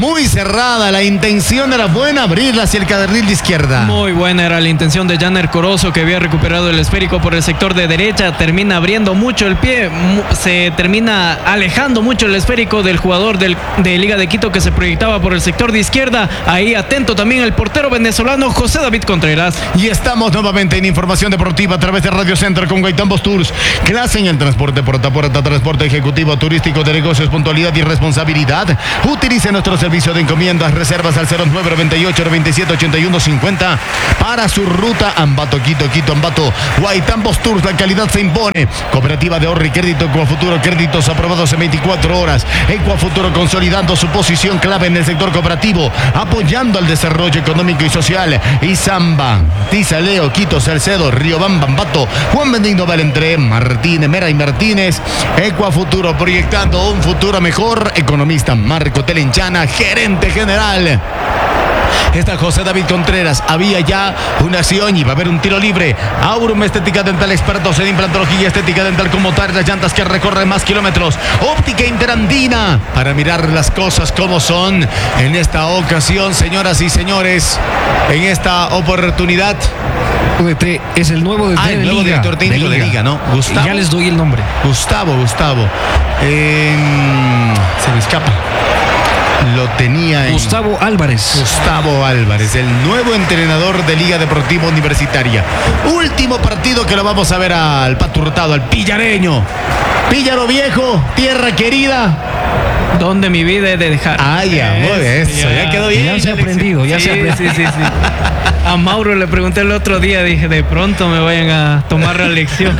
la intención era buena, abrirla hacia el carril de izquierda. Muy buena era la intención de Janer Corozo, que había recuperado el esférico por el sector de derecha, termina abriendo mucho el pie, se termina alejando mucho el esférico del jugador de Liga de Quito que se proyectaba por el sector de izquierda. Ahí atento también el portero venezolano José David Contreras. Y estamos nuevamente en información deportiva a través de Radio Centro con Guaitambos Tours. Clase en el transporte puerta a puerta, transporte ejecutivo turístico de negocios, puntualidad y responsabilidad. Utilice nuestro servicio de encomiendas, reservas al 0998 97 81 50 para su ruta Ambato, Quito, Ambato, Guaitambos Tours, la calidad se impone. Cooperativa de ahorro y crédito Ecuafuturo, créditos aprobados en 24 horas. Ecuafuturo consolidando su posición clave en el sector cooperativo, apoyando al desarrollo económico y social. Izamba, Tizaleo, Quito, Salcedo, Riobamba, Ambato, Juan Benigno Valentré, Martínez, Mera y Martínez. Ecuafuturo proyectando un futuro mejor. Economista Marco Telenchana, gerente general. Está José David Contreras. Había ya una acción y va a haber un tiro libre. Aurum Estética Dental, expertos en implantología estética dental, como tal las llantas que recorren más kilómetros. Óptica Interandina, para mirar las cosas como son. En esta ocasión, señoras y señores, en esta oportunidad, UDT es el nuevo el nuevo Liga, director técnico de Liga, ¿no? Gustavo. Ya les doy el nombre. Gustavo. Se me escapa. Lo tenía en Gustavo Álvarez, el nuevo entrenador de Liga Deportiva Universitaria. Último partido que lo vamos a ver al Pato Hurtado, al pillareño. Píllaro viejo, tierra querida. ¿Dónde mi vida he de dejar? Ay, amor, eso, ya quedó bien. Ya se ha aprendido, ya se ha aprendido. Sí. A Mauro le pregunté el otro día, dije, de pronto me vayan a tomar la lección.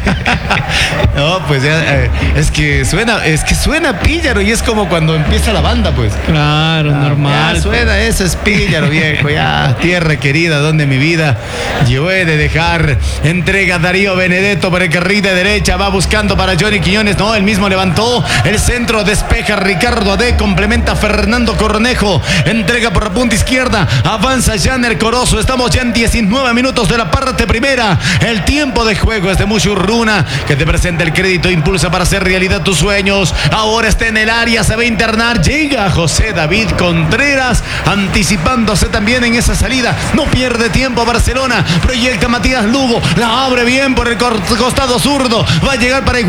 No, pues ya, es que suena Píllaro y es como cuando empieza la banda, pues. Claro, normal. Ya suena, eso es Píllaro viejo, ya, tierra querida, donde mi vida yo he de dejar. Entrega Darío Benedetto por el carril de derecha, va buscando para Johnny Quiñones, no, él mismo levantó el centro, despeja Ricardo Ade, complementa Fernando Cornejo, entrega por la punta izquierda, avanza Janer Corozo. Estamos ya en 19 minutos de la parte primera. El tiempo de juego es de Mushurruna, que te presenta el crédito, impulsa para hacer realidad tus sueños. Ahora está en el área, se va a internar, llega José David Contreras, anticipándose también en esa salida. No pierde tiempo Barcelona, proyecta Matías Lugo, la abre bien por el costado zurdo, va a llegar para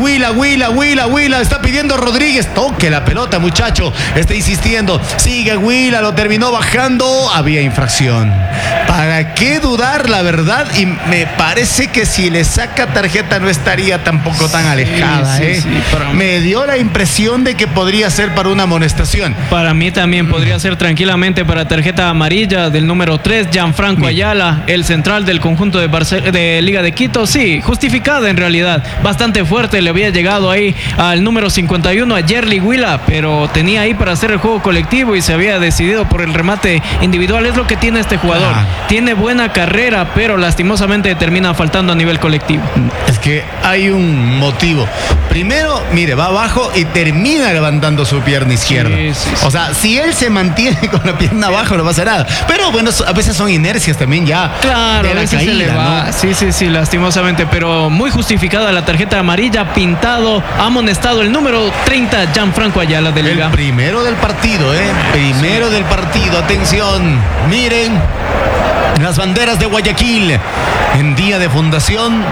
Huila, está pidiendo Rodríguez, toque la pelota muchacho, está insistiendo, sigue Huila, lo terminó bajando, había infracción. ¿Para qué dudar, la verdad? Y me parece que si le saca tarjeta no estaría tampoco tan alejada. Sí, me dio la impresión de que podría ser para una amonestación. Para mí también podría ser tranquilamente para tarjeta amarilla del número 3, Gianfranco Ayala, el central del conjunto de Liga de Quito. Sí, justificada en realidad. Bastante fuerte, le había llegado ahí al número 51, a Yerli Huila, pero tenía ahí para hacer el juego colectivo y se había decidido por el remate individual. Es lo que tiene este jugador. Tiene buena carrera, pero lastimosamente termina faltando a nivel colectivo. Es que hay un motivo. Primero, mire, va abajo y termina levantando su pierna izquierda. Sí. O sea, si él se mantiene con la pierna abajo, no va a hacer nada. Pero bueno, a veces son inercias también ya. Claro, de la a veces caída, se le va. ¿No? Sí, lastimosamente, pero muy justificada la tarjeta amarilla, pintado, amonestado el número 30, Gianfranco Ayala de Liga. El primero del partido, Primero del partido, atención. Miren, las banderas de Guayaquil en día de fundación,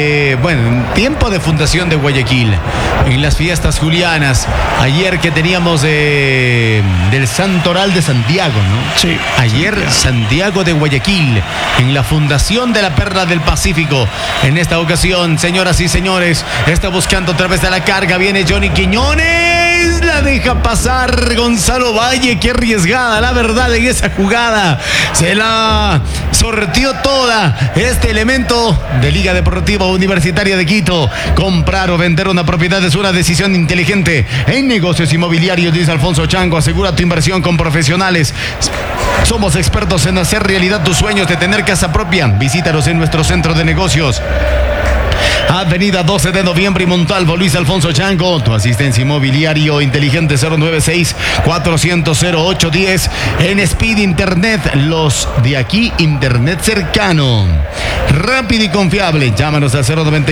en tiempo de fundación de Guayaquil, en las fiestas julianas, ayer que teníamos del Santoral de Santiago, ¿no? Sí. Ayer Santiago de Guayaquil, en la fundación de la Perla del Pacífico. En esta ocasión, señoras y señores, está buscando a través de la carga, viene Johnny Quiñones, la la deja pasar Gonzalo Valle. Qué arriesgada, la verdad, en esa jugada. Se la sorteó toda este elemento de Liga Deportiva Universitaria de Quito. Comprar o vender una propiedad es una decisión inteligente. En negocios inmobiliarios, dice Alfonso Chango, asegura tu inversión con profesionales. Somos expertos en hacer realidad tus sueños de tener casa propia. Visítanos en nuestro centro de negocios. Avenida 12 de noviembre y Montalvo, Luis Alfonso Chango, tu asistencia inmobiliario inteligente 096-400-0810. En Speed Internet, los de aquí, Internet cercano. Rápido y confiable, llámanos al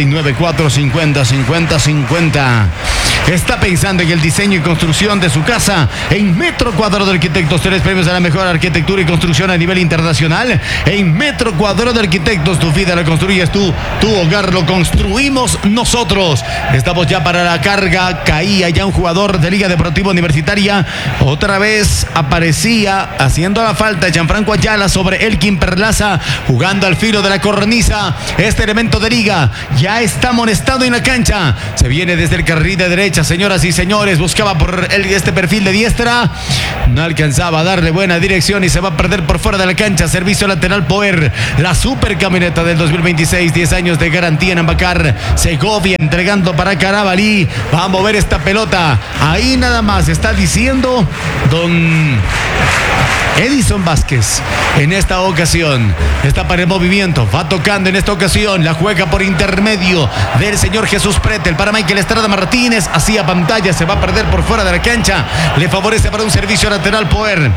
099-450-5050. Está pensando en el diseño y construcción de su casa. En Metro Cuadrado de Arquitectos, 3 premios a la mejor arquitectura y construcción a nivel internacional. En Metro Cuadrado de Arquitectos, tu vida la construyes tú, tu hogar lo construimos nosotros. Estamos ya para la carga. Caía ya un jugador de Liga Deportiva Universitaria. Otra vez aparecía haciendo la falta Gianfranco Ayala sobre Elkin Perlaza, jugando al filo de la cornisa. Este elemento de Liga ya está amonestado en la cancha. Se viene desde el carril de derecha, señoras y señores. Buscaba por este perfil de diestra, no alcanzaba a darle buena dirección y se va a perder por fuera de la cancha. Servicio lateral Poer, la super camioneta del 2026, 10 años de garantía en Ambacar. Segovia entregando para Carabalí. Va a mover esta pelota. Ahí nada más está diciendo don Edison Vázquez. En esta ocasión está para el movimiento, va tocando en esta ocasión, la juega por intermedio del señor Jesús Pretel para Michael Estrada Martínez. Así a pantalla, se va a perder por fuera de la cancha. Le favorece para un servicio lateral Poer.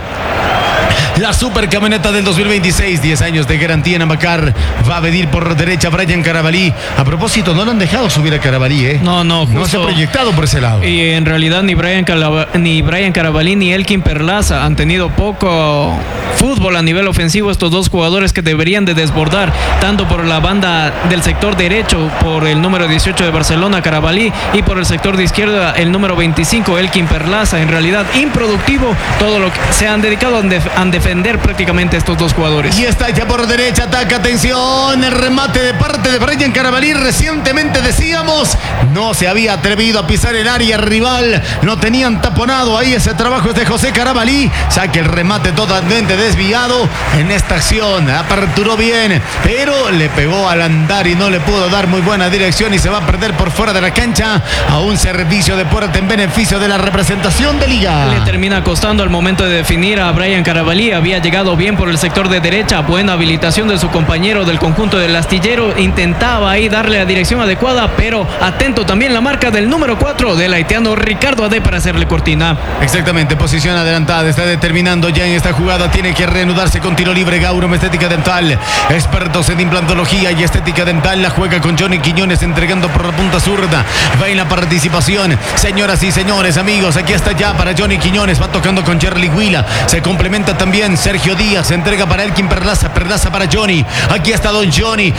La super camioneta del 2026, 10 años de garantía en Ambacar. Va a venir por derecha Brian Carabalí. A propósito, no lo han dejado subir a Carabalí, ¿eh? No, justo, no se ha proyectado por ese lado. Y en realidad ni Brian Carabalí ni Elkin Perlaza han tenido poco fútbol a nivel ofensivo. Estos dos jugadores que deberían de desbordar, tanto por la banda del sector derecho, por el número 18 de Barcelona, Carabalí, y por el sector de izquierda, el número 25, Elkin Perlaza. En realidad, improductivo todo lo que se han dedicado a defender prácticamente estos dos jugadores. Y está ya por derecha, ataca, atención, el remate de parte de Brian Carabalí. Recientemente decíamos, no se había atrevido a pisar el área rival, no tenían taponado ahí. Ese trabajo es de José Carabalí. Saque el remate totalmente desviado en esta acción. Aperturó bien, pero le pegó al andar y no le pudo dar muy buena dirección y se va a perder por fuera de la cancha a un servicio de puerta en beneficio de la representación de Liga. Le termina costando al momento de definir a Brian Carabalí. Había llegado bien por el sector de derecha, buena habilitación de su compañero del conjunto del Astillero. Intentaba ahí darle la dirección adecuada, pero atento también la marca del número 4 del haitiano Ricardo Ade para hacerle cortina. Exactamente, posición adelantada, está determinando ya en esta jugada. Tiene que reanudarse con tiro libre Gaurum Estética Dental, expertos en implantología y estética dental. La juega con Johnny Quiñones entregando por la punta zurda. Va en la participación, señoras y señores, amigos. Aquí está ya para Johnny Quiñones, va tocando con Jerry Huila. Se complementa también Sergio Díaz, entrega para Elkin Perlaza, Perlaza para Johnny. Aquí está Don Johnny,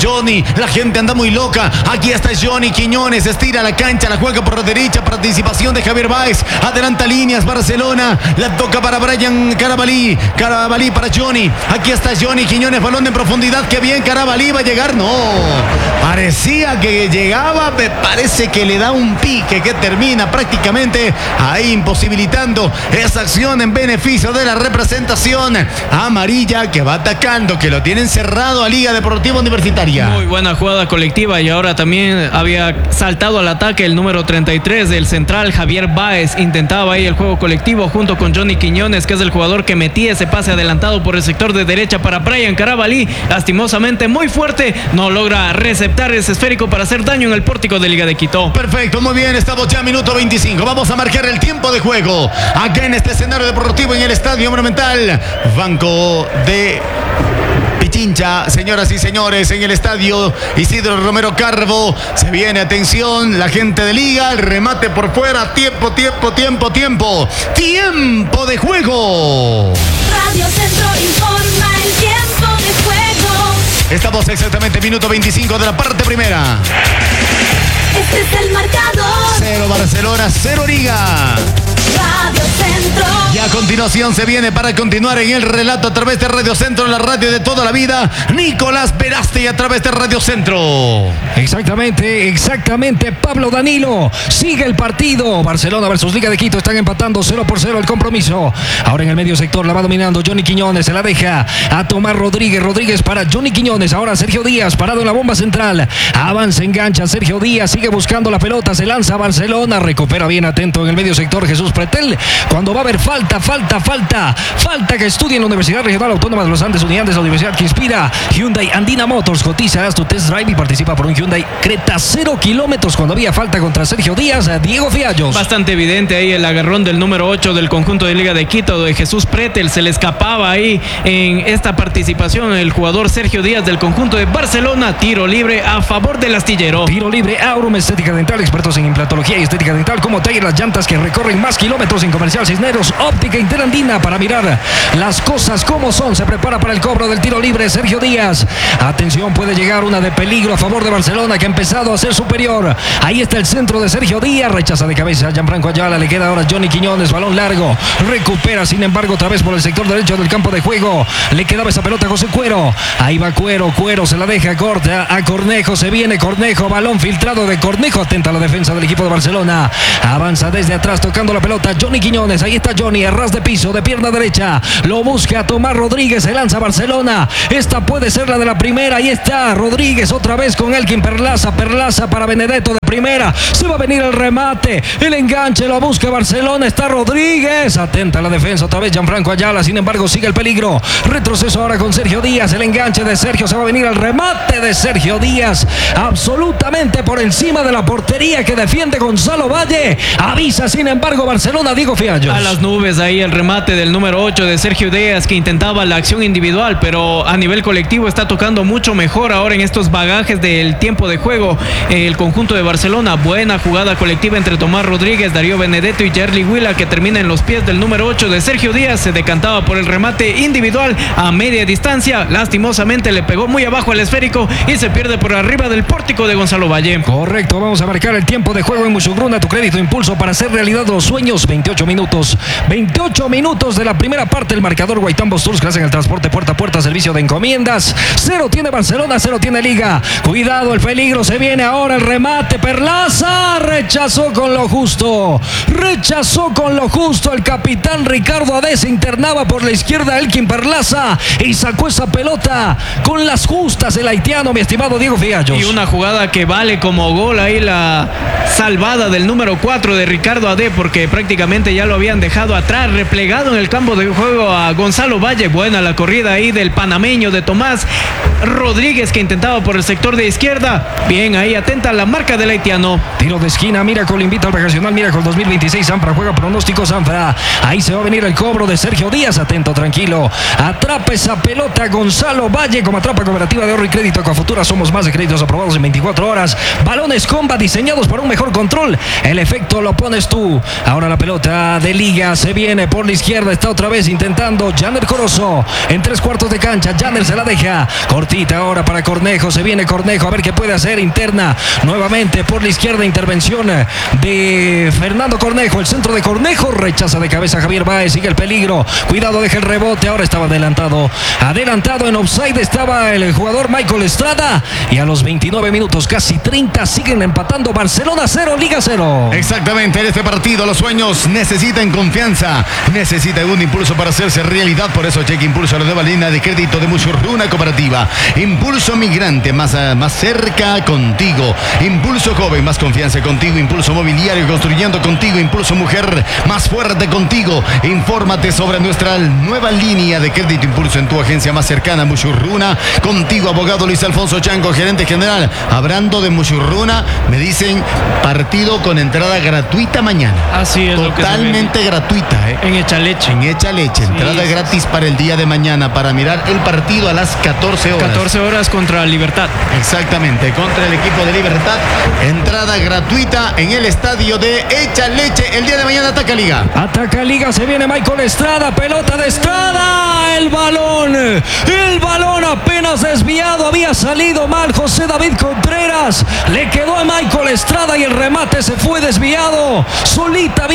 la gente anda muy loca. Aquí está Johnny Quiñones, estira la cancha, la juega por la derecha, participación de Javier Báez, adelanta líneas Barcelona, la toca para Brian Carabalí para Johnny. Aquí está Johnny Quiñones, balón en profundidad. Qué bien, Carabalí va a llegar. No, parecía que llegaba, me parece que le da un pique que termina prácticamente ahí imposibilitando esa acción en beneficio de la representación amarilla, que va atacando, que lo tienen cerrado a Liga Deportiva Universitaria. Muy buena jugada colectiva, y ahora también había saltado al ataque el número 33 del central, Javier Báez. Intentaba ahí el juego colectivo junto con Johnny Quiñones, que es el jugador que metía ese pase adelantado por el sector de derecha para Brian Carabalí. Lastimosamente muy fuerte, no logra receptar ese esférico para hacer daño en el pórtico de Liga de Quito. Perfecto, muy bien, estamos ya a minuto 25. Vamos a marcar el tiempo de juego acá en este escenario deportivo en el Estadio Monumental. Banco de Pichincha, señoras y señores, en el estadio Isidro Romero Carbo. Se viene, atención, la gente de Liga, el remate por fuera, tiempo de juego. Radio Centro informa el tiempo de juego. Estamos exactamente minuto 25 de la parte primera. Este es el marcador. 0 Barcelona, 0 Liga. Radio Centro. Y a continuación se viene para continuar en el relato a través de Radio Centro, la radio de toda la vida, Nicolás Veraste, y a través de Radio Centro. Exactamente, Pablo Danilo. Sigue el partido. Barcelona versus Liga de Quito. Están empatando 0-0 el compromiso. Ahora en el medio sector la va dominando Johnny Quiñones. Se la deja a Tomás Rodríguez. Rodríguez para Johnny Quiñones. Ahora Sergio Díaz parado en la bomba central. Avanza, engancha Sergio Díaz. Sigue buscando la pelota. Se lanza a Barcelona. Recupera bien atento en el medio sector Jesús Pretel. Cuando va a haber falta que estudie en la Universidad Regional Autónoma de los Andes, unidades de la Universidad que inspira. Hyundai Andina Motors, cotiza, haz tu test drive y participa por un Hyundai Creta 0 kilómetros cuando había falta contra Sergio Díaz. Diego Fiallos. Bastante evidente ahí el agarrón del número 8 del conjunto de Liga de Quito, de Jesús Pretel. Se le escapaba ahí en esta participación el jugador Sergio Díaz del conjunto de Barcelona. Tiro libre a favor del astillero. Tiro libre, Aurum Estética Dental, expertos en implantología y estética dental, como Tiger, las llantas que recorren más kilómetros en Comercial Cisneros. Óptica Interandina para mirar las cosas como son. Se prepara para el cobro del tiro libre Sergio Díaz. Atención, puede llegar una de peligro a favor de Barcelona, que ha empezado a ser superior. Ahí está el centro de Sergio Díaz. Rechaza de cabeza a Gianfranco Ayala. Le queda ahora Johnny Quiñones. Balón largo. Recupera, sin embargo, otra vez por el sector derecho del campo de juego. Le quedaba esa pelota a José Cuero. Ahí va Cuero. Cuero se la deja corta a Cornejo. Se viene Cornejo. Balón filtrado de Cornejo. Atenta a la defensa del equipo de Barcelona. Avanza desde atrás tocando la pelota Johnny Quiñones. Ahí está Johnny. A ras de piso, de pierna derecha. Lo busca Tomás Rodríguez. Se lanza Barcelona. Esta puede ser la de la primera. Ahí está Rodríguez otra vez con Elkin Perlaza. Perlaza para Benedetto de primera. Se va a venir el remate. El enganche lo busca Barcelona. Está Rodríguez. Atenta a la defensa otra vez Gianfranco Ayala. Sin embargo, sigue el peligro. Retroceso ahora con Sergio Díaz. El enganche de Sergio. Se va a venir el remate de Sergio Díaz. Absolutamente por encima de la portería que defiende Gonzalo Valle. Avisa, sin embargo, Barcelona. Diego Fiallos. A las nubes ahí el remate del número 8 de Sergio Díaz, que intentaba la acción individual, pero a nivel colectivo está tocando mucho mejor ahora en estos bagajes del tiempo de juego el conjunto de Barcelona. Buena jugada colectiva entre Tomás Rodríguez, Darío Benedetto y Jerly Huila, que termina en los pies del número 8 de Sergio Díaz. Se decantaba por el remate individual a media distancia. Lastimosamente le pegó muy abajo al esférico y se pierde por arriba del pórtico de Gonzalo Valle. Correcto, vamos a marcar el tiempo de juego en Muchugruna, tu crédito impulso para hacer realidad los sueños. 28 minutos de la primera parte. El marcador Guaitambos Tours, que hacen el transporte puerta a puerta, servicio de encomiendas. 0 tiene Barcelona, 0 tiene Liga. Cuidado, el peligro, se viene ahora el remate. Perlaza rechazó con lo justo. El capitán Ricardo Ade se internaba por la izquierda Elkin Perlaza y sacó esa pelota con las justas el haitiano, mi estimado Diego Fiallos. Y una jugada que vale como gol ahí, la salvada del número 4 de Ricardo Ade, porque prácticamente ya lo habían dejado atrás, replegado en el campo de juego a Gonzalo Valle. Buena la corrida ahí del panameño de Tomás Rodríguez, que intentaba por el sector de izquierda. Bien ahí, atenta a la marca del haitiano. Tiro de esquina, Miracle invita al vacacional Miracle 2026. Sanfra juega pronóstico Sanfra. Ahí se va a venir el cobro de Sergio Díaz. Atento, tranquilo. Atrapa esa pelota Gonzalo Valle, como atrapa Cooperativa de Ahorro y Crédito Coafutura. Somos más de créditos aprobados en 24 horas. Balones Comba diseñados para un mejor control. El efecto lo pones tú. Ahora la pelota de Liga se viene por la izquierda. Está otra vez intentando Janer Corozo en 3/4 de cancha. Janer se la deja cortita ahora para Cornejo. Se viene Cornejo a ver qué puede hacer. Interna nuevamente por la izquierda. Intervención de Fernando Cornejo. El centro de Cornejo. Rechaza de cabeza Javier Báez. Sigue el peligro. Cuidado, deja el rebote. Ahora estaba adelantado en offside. Estaba el jugador Michael Estrada. Y a los 29 minutos, casi 30, siguen empatando. Barcelona 0, Liga 0. Exactamente, en este partido los sueños necesitan confianza, necesitan un impulso para hacerse realidad. Por eso Cheque Impulso, la nueva línea de crédito de Muchugruna Cooperativa. Impulso Migrante, más cerca contigo. Impulso Joven, más confianza contigo. Impulso Mobiliario, construyendo contigo. Impulso Mujer, más fuerte contigo. Infórmate sobre nuestra nueva línea de crédito Impulso en tu agencia más cercana. Muchugruna contigo. Abogado Luis Alfonso Chango, gerente general. Hablando de Muchugruna, me dicen partido con entrada gratuita mañana. Así es. Totalmente gratuita, en Echaleche. Entrada gratis para el día de mañana, para mirar el partido a las 14 horas. 14 horas contra Libertad. Exactamente, contra el equipo de Libertad. Entrada gratuita en el estadio de Echaleche. El día de mañana ataca Liga. Ataca Liga, se viene Michael Estrada. Pelota de Estrada. El balón apenas desviado. Había salido mal José David Contreras. Le quedó a Michael Estrada y el remate se fue desviado. Solita había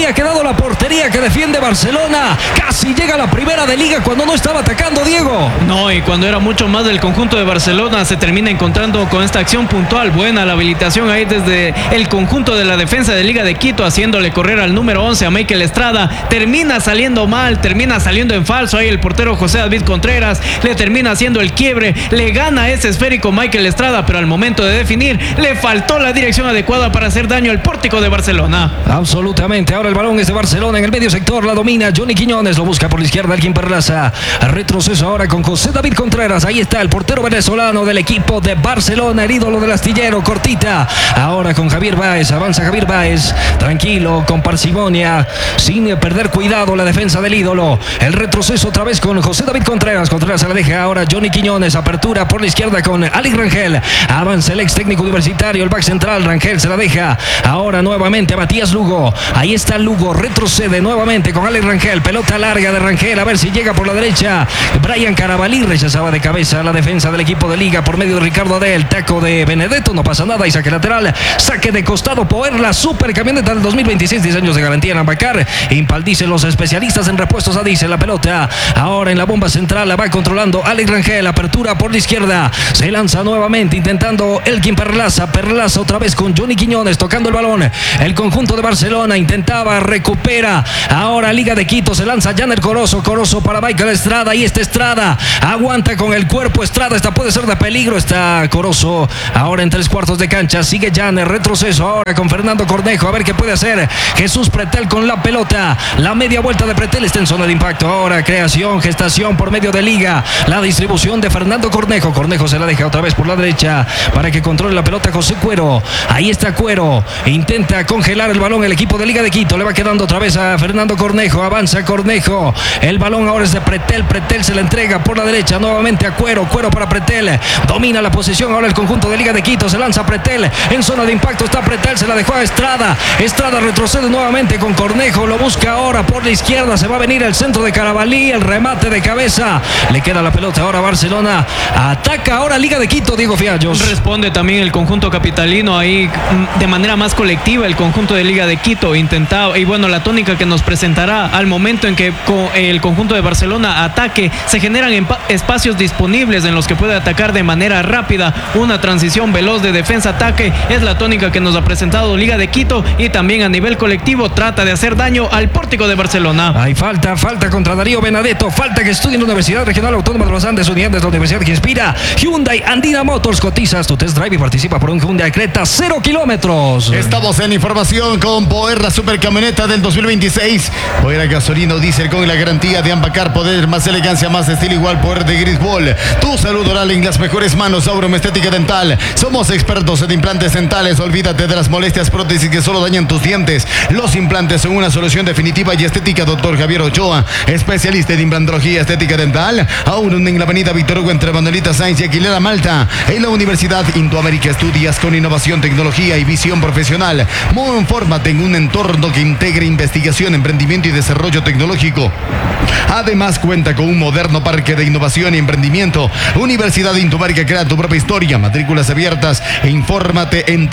había quedado la portería que defiende Barcelona. Casi llega a la primera de liga cuando no estaba atacando, Diego. No, y cuando era mucho más del conjunto de Barcelona, se termina encontrando con esta acción puntual. Buena la habilitación ahí desde el conjunto de la defensa de Liga de Quito, haciéndole correr al número 11 a Michael Estrada. Termina saliendo mal, termina saliendo en falso. Ahí el portero José David Contreras le termina haciendo el quiebre. Le gana ese esférico Michael Estrada, pero al momento de definir le faltó la dirección adecuada para hacer daño al pórtico de Barcelona. Absolutamente. Ahora el balón es de Barcelona en el medio sector. La domina Johnny Quiñones. Lo busca por la izquierda Elkin Perlaza. Retroceso ahora con José David Contreras. Ahí está el portero venezolano del equipo de Barcelona, el ídolo del astillero. Cortita. Ahora con Javier Báez. Avanza Javier Báez. Tranquilo, con parsimonia, sin perder cuidado la defensa del ídolo. El retroceso otra vez con José David Contreras. Contreras se la deja ahora Johnny Quiñones. Apertura por la izquierda con Alex Rangel. Avanza el ex técnico universitario, el back central. Rangel se la deja ahora nuevamente a Matías Lugo. Ahí está Lugo. Retrocede nuevamente con Alex Rangel. Pelota larga de Rangel. A ver si llega por la derecha. Brian Carabalí rechazaba de cabeza la defensa del equipo de Liga por medio de Ricardo Adel. Taco de Benedetto. No pasa nada. Y saque lateral. Saque de costado. Poer, la super camioneta del 2026. 10 años de garantía en Ambacar. Impaldice los especialistas en repuestos a diésel. La pelota ahora en la bomba central. La va controlando Alex Rangel. Apertura por la izquierda. Se lanza nuevamente intentando Elkin Perlaza. Perlaza otra vez con Johnny Quiñones tocando el balón. El conjunto de Barcelona intentaba, recupera. Ahora Liga de Quito se lanza Janer Corozo. Corozo para Michael Estrada. Y Estrada aguanta con el cuerpo. Estrada, esta puede ser de peligro. Está Corozo ahora en 3/4 de cancha. Sigue Janer. Retroceso ahora con Fernando Cornejo. A ver qué puede hacer Jesús Pretel con la pelota. La media vuelta de Pretel está en zona de impacto. Ahora creación, gestación por medio de Liga. La distribución de Fernando Cornejo. Cornejo se la deja otra vez por la derecha para que controle la pelota José Cuero. Ahí está Cuero. Intenta congelar el balón el equipo de Liga de Quito. Le va quedando otra vez a Fernando Cornejo. Avanza Cornejo. El balón ahora es de Pretel. Pretel se la entrega por la derecha nuevamente a Cuero. Cuero para Pretel. Domina la posesión ahora el conjunto de Liga de Quito. Se lanza Pretel. En zona de impacto está Pretel. Se la dejó a Estrada. Estrada retrocede nuevamente con Cornejo. Lo busca ahora por la izquierda. Se va a venir el centro de Carabalí. El remate de cabeza. Le queda la pelota ahora a Barcelona. Ataca ahora Liga de Quito, Diego Fiallos. Responde también el conjunto capitalino ahí de manera más colectiva. El conjunto de Liga de Quito intentaba, y bueno, la tónica que nos presentará al momento en que el conjunto de Barcelona ataque, se generan espacios disponibles en los que puede atacar de manera rápida. Una transición veloz de defensa-ataque es la tónica que nos ha presentado Liga de Quito, y también a nivel colectivo trata de hacer daño al pórtico de Barcelona. Hay falta contra Darío Benedetto. Falta que estudie en la Universidad Regional Autónoma de los Andes, unidades de la Universidad que inspira. Hyundai Andina Motors. Cotizas tu test drive y participa por un Hyundai Creta 0 kilómetros. Estamos en información con Poer, la supercamioneta del 2026. Poer gasolina o diésel con la garantía de Ambacar. Poder, más elegancia, más estilo igual. Poder de Griswold. Tu salud oral en las mejores manos. Aurum Estética Dental. Somos expertos en implantes dentales. Olvídate de las molestias prótesis que solo dañan tus dientes. Los implantes son una solución definitiva y estética. Doctor Javier Ochoa, especialista en implantología estética dental. Aurum en la avenida Víctor Hugo entre Manuelita Sáenz y Aquilera Malta. En la Universidad Indoamérica estudias con innovación, tecnología y visión profesional. Infórmate en un entorno que integre investigación, emprendimiento y desarrollo tecnológico. Además cuenta con un moderno parque de innovación y emprendimiento. Universidad Indoamérica, crea tu propia historia. Matrículas abiertas e infórmate en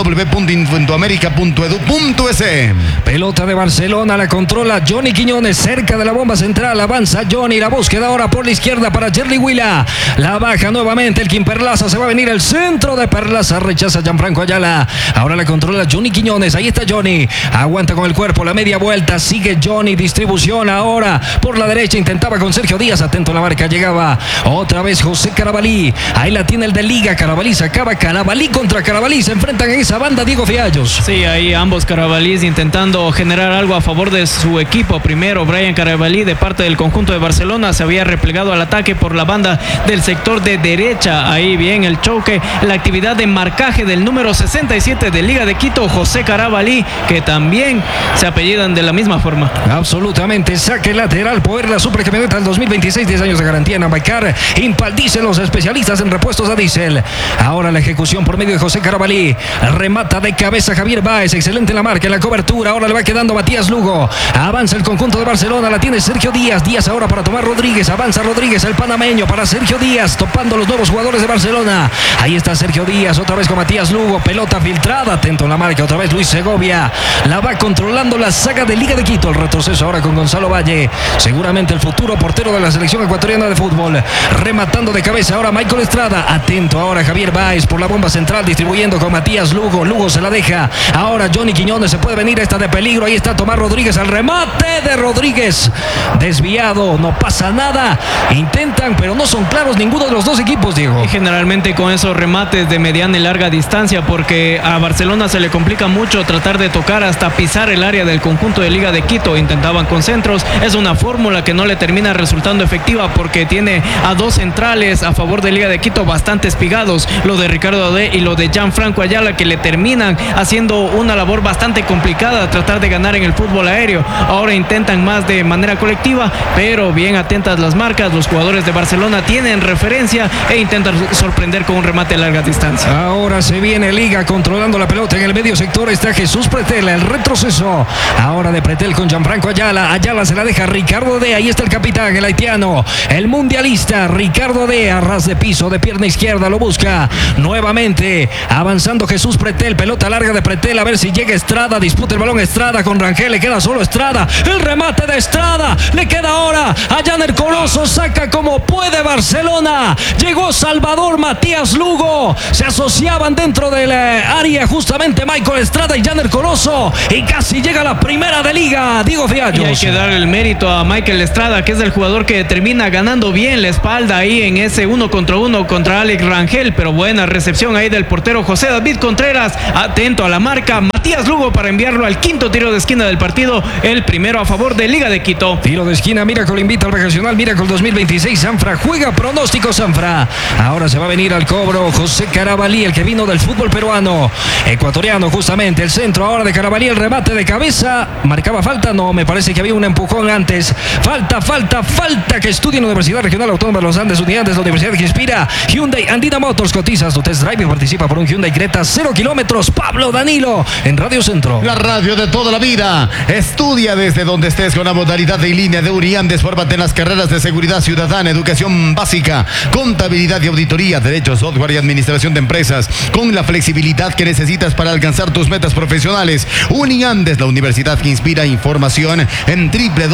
www.indoamerica.edu.es. Pelota de Barcelona, la controla Johnny Quiñones cerca de la bomba central. Avanza Johnny, la búsqueda ahora por la izquierda para Jerry Huila. La baja nuevamente Elkin Perlaza. Se va a venir el centro de Perlaza. Rechaza Gianfranco Ayala. Ahora la controla Johnny Quiñones. Ahí está Johnny. Aguanta con el cuerpo la media vuelta. Sigue Johnny. Distribución ahora por la derecha. Intentaba con Sergio Díaz. Atento a la marca. Llegaba otra vez José Carabalí. Ahí la tiene el de Liga. Carabalí sacaba. Carabalí contra Carabalí. Se enfrentan en esa banda, Diego Fiallos. Sí, ahí ambos Carabalís intentando generar algo a favor de su equipo. Primero, Brian Carabalí de parte del conjunto de Barcelona se había replegado al ataque por la banda del sector de derecha. Ahí bien el choque, la actividad de marcaje del número 67 de Liga de Quito, José Carabalí, que también se apellidan de la misma forma. Absolutamente. Saque lateral. Poder, la supercamioneta del 2026. 10 años de garantía en Ambacar. Impaldice los especialistas en repuestos a diésel. Ahora la ejecución por medio de José Carabalí. Remata de cabeza Javier Báez. Excelente la marca, en la cobertura. Ahora le va quedando Matías Lugo. Avanza el conjunto de Barcelona. La tiene Sergio Díaz. Díaz ahora para Tomás Rodríguez. Avanza Rodríguez, el panameño, para Sergio Díaz. Topando los nuevos jugadores de Barcelona. Ahí está Sergio Díaz. Otra vez con Matías Lugo. Pelota filtrada. Atento en la marca. Otra vez Luis Segovia. La va contra controlando la saga de Liga de Quito. El retroceso ahora con Gonzalo Valle, seguramente el futuro portero de la selección ecuatoriana de fútbol. Rematando de cabeza ahora Michael Estrada. Atento ahora Javier Báez por la bomba central, distribuyendo con Matías Lugo. Lugo se la deja. Ahora Johnny Quiñones, se puede venir esta de peligro. Ahí está Tomás Rodríguez, al remate de Rodríguez. Desviado, no pasa nada. Intentan, pero no son claros ninguno de los dos equipos, Diego. Y generalmente con esos remates de mediana y larga distancia, porque a Barcelona se le complica mucho tratar de tocar hasta pisar el área del conjunto de Liga de Quito. Intentaban con centros. Es una fórmula que no le termina resultando efectiva porque tiene a dos centrales a favor de Liga de Quito bastante espigados, lo de Ricardo Ade y lo de Gianfranco Ayala, que le terminan haciendo una labor bastante complicada, tratar de ganar en el fútbol aéreo. Ahora intentan más de manera colectiva, pero bien atentas las marcas. Los jugadores de Barcelona tienen referencia e intentan sorprender con un remate a larga distancia. Ahora se viene Liga controlando la pelota en el medio sector. Está Jesús Pretel, el retroceso ahora de Pretel con Gianfranco Ayala. Ayala se la deja a Ricardo Ade. Ahí está el capitán, el haitiano, el mundialista Ricardo Ade, a ras de piso, de pierna izquierda, lo busca nuevamente, avanzando Jesús Pretel, pelota larga de Pretel, a ver si llega Estrada, disputa el balón Estrada con Rangel, le queda solo Estrada, el remate de Estrada, le queda ahora a Janer Corozo, saca como puede Barcelona, llegó Salvador Matías Lugo, se asociaban dentro del área justamente Michael Estrada y Janer Corozo, y casi llega la primera de Liga, Diego Fiallos. Y hay que dar el mérito a Michael Estrada, que es el jugador que termina ganando bien la espalda ahí en ese 1 contra 1 contra Alex Rangel, pero buena recepción ahí del portero José David Contreras, atento a la marca Matías Lugo para enviarlo al quinto tiro de esquina del partido, el primero a favor de Liga de Quito. Tiro de esquina, Miracle invita al regional, Miracle 2026, Sanfra juega, pronóstico Sanfra. Ahora se va a venir al cobro José Carabalí, el que vino del fútbol peruano, ecuatoriano justamente, el centro ahora de Carabalí, el remate de cabeza, marcaba falta, no, me parece que había un empujón antes, falta que estudia en la Universidad Regional Autónoma de los Andes, Unidades, la Universidad que inspira, Hyundai Andina Motors, cotizas tu test drive y participa por un Hyundai Creta 0 kilómetros, Pablo Danilo, en Radio Centro. La radio de toda la vida. Estudia desde donde estés con la modalidad de línea de Uniandes. Fórmate en las carreras de seguridad ciudadana, educación básica, contabilidad y auditoría, derecho, software y administración de empresas, con la flexibilidad que necesitas para alcanzar tus metas profesionales. Uniandes, la universidad que inspira. Información en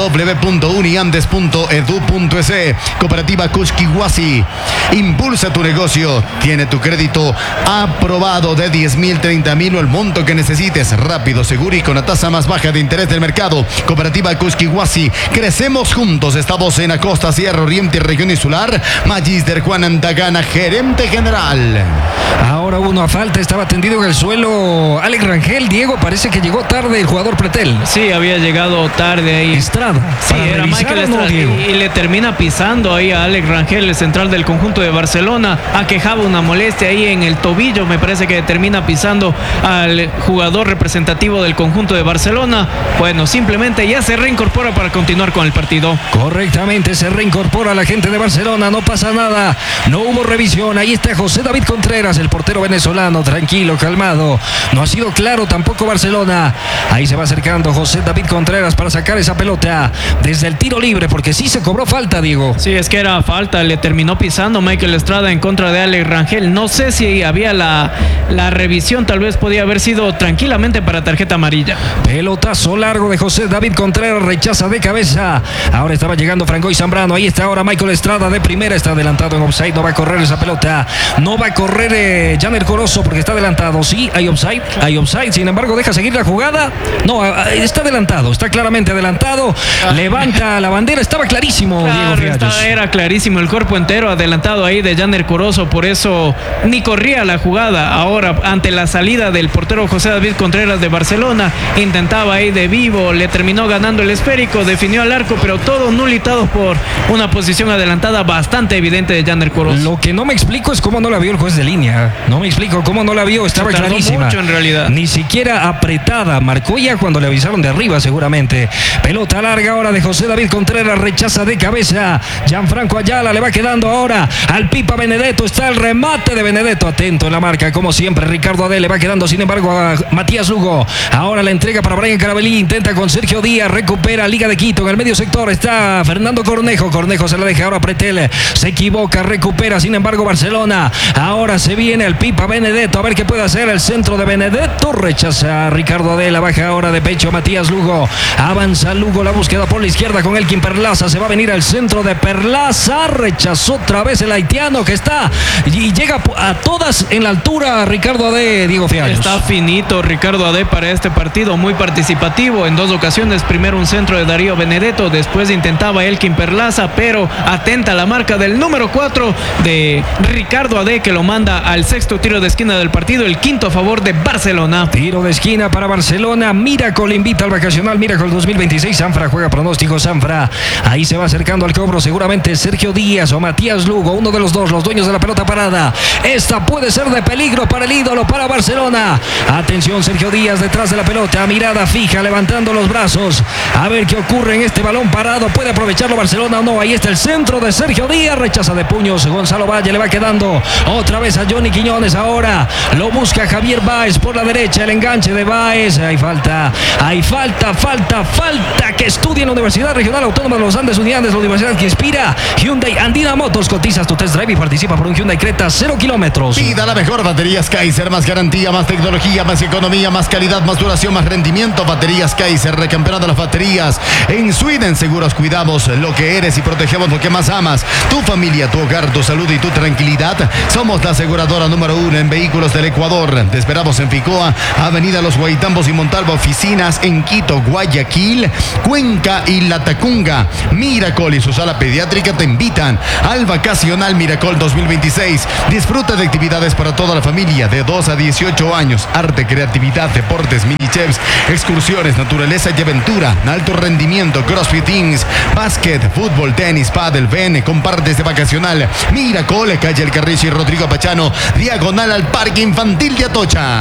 www.uniandes.edu.es. Cooperativa Kushkiwasi. Impulsa tu negocio. Tiene tu crédito aprobado de 10,000, 30,000 o el monto que necesites. Rápido, seguro y con la tasa más baja de interés del mercado. Cooperativa Kushkiwasi. Crecemos juntos. Estamos en la costa, Sierra Oriente y región insular. Magister Juan Antagana, gerente general. Ahora uno a falta, estaba tendido en el suelo Alex Rangel. Diego, parece que llegó tarde el jugador Pretel. Sí, había llegado tarde ahí. Estrada. Sí, era Michael Estrada. Y le termina pisando ahí a Alex Rangel, el central del conjunto de Barcelona. Aquejaba una molestia ahí en el tobillo. Me parece que termina pisando al jugador representativo del conjunto de Barcelona. Bueno, simplemente ya se reincorpora para continuar con el partido. Correctamente, se reincorpora la gente de Barcelona. No pasa nada. No hubo revisión. Ahí está José David Contreras, el portero venezolano. Tranquilo, calmado. No ha sido claro tampoco Barcelona. Ahí se va acercando José David Contreras para sacar esa pelota desde el tiro libre, porque sí se cobró falta, Diego. Sí, es que era falta, le terminó pisando Michael Estrada en contra de Alex Rangel. No sé si había la revisión, tal vez podía haber sido tranquilamente para tarjeta amarilla. Pelotazo largo de José David Contreras, rechaza de cabeza. Ahora estaba llegando Francois Zambrano, ahí está ahora Michael Estrada de primera, está adelantado en offside, no va a correr esa pelota, no va a correr Janer Corozo porque está adelantado. Sí, hay offside, sin embargo deja seguir la jugada. No, está adelantado, está claramente adelantado, levanta la bandera, estaba clarísimo, claro, Diego Fiallos. Era clarísimo, el cuerpo entero adelantado ahí de Janer Corozo, por eso ni corría la jugada. Ahora, ante la salida del portero José David Contreras de Barcelona, intentaba ahí de vivo, le terminó ganando el esférico, definió al arco, pero todo nulitado por una posición adelantada bastante evidente de Janer Corozo. Lo que no me explico es cómo no la vio el juez de línea. No me explico cómo no la vio, estaba clarísima. Mucho en realidad. Ni siquiera apretada, marcó ya cuando le avisaron de arriba seguramente. Pelota larga ahora de José David Contreras, rechaza de cabeza. Gianfranco Ayala le va quedando ahora al Pipa Benedetto, está el remate de Benedetto, atento en la marca como siempre. Ricardo Ade le va quedando sin embargo a Matías Lugo. Ahora la entrega para Brian Carabalí, intenta con Sergio Díaz, recupera Liga de Quito. En el medio sector está Fernando Cornejo se la deja ahora Pretel, se equivoca, recupera sin embargo Barcelona. Ahora se viene el Pipa Benedetto, a ver qué puede hacer el centro de Benedetto, rechaza a Ricardo Ade, la va baja ahora de pecho Matías Lugo. Avanza Lugo, la búsqueda por la izquierda con Elkin Perlaza. Se va a venir al centro de Perlaza. Rechazó otra vez el haitiano que está y llega a todas en la altura. Ricardo Ade, Diego Fiallos. Está finito Ricardo Ade para este partido, muy participativo. En 2 ocasiones, primero un centro de Darío Benedetto, después intentaba Elkin Perlaza, pero atenta a la marca del número 4 de Ricardo Ade, que lo manda al 6º tiro de esquina del partido, el 5º a favor de Barcelona. Tiro de esquina para Barcelona. Miracle invita al vacacional Miracle 2026. Sanfra juega pronóstico. Sanfra ahí se va acercando al cobro seguramente Sergio Díaz o Matías Lugo, uno de los dos, los dueños de la pelota parada. Esta puede ser de peligro para el ídolo, para Barcelona. Atención, Sergio Díaz detrás de la pelota, mirada fija, levantando los brazos. A ver qué ocurre en este balón parado. ¿Puede aprovecharlo Barcelona o no? Ahí está el centro de Sergio Díaz. Rechaza de puños Gonzalo Valle. Le va quedando otra vez a Johnny Quiñones. Ahora lo busca Javier Báez por la derecha. El enganche de Báez. Hay falta. Que estudie en la Universidad Regional Autónoma de los Andes Unidades, la universidad que inspira. Hyundai Andina Motors. Cotizas tu test drive y participa por un Hyundai Creta 0 kilómetros. Pida la mejor baterías Kaiser. Más garantía, más tecnología, más economía, más calidad, más duración, más rendimiento. Baterías Kaiser, recampeona de las baterías. En Sweden Seguros cuidamos lo que eres y protegemos lo que más amas. Tu familia, tu hogar, tu salud y tu tranquilidad. Somos la aseguradora número 1 en vehículos del Ecuador. Te esperamos en Ficoa, Avenida Los Guaitambos y Montalvo. Oficinas en Quito, Guayaquil, Cuenca y Latacunga. Miracle y su sala pediátrica te invitan al Vacacional Miracle 2026. Disfruta de actividades para toda la familia de 2 a 18 años. Arte, creatividad, deportes, mini chefs, excursiones, naturaleza y aventura, alto rendimiento, crossfitings, básquet, fútbol, tenis, pádel. Ven, compartes de Vacacional Miracle, calle El Carrillo y Rodrigo Pachano, diagonal al Parque Infantil de Atocha.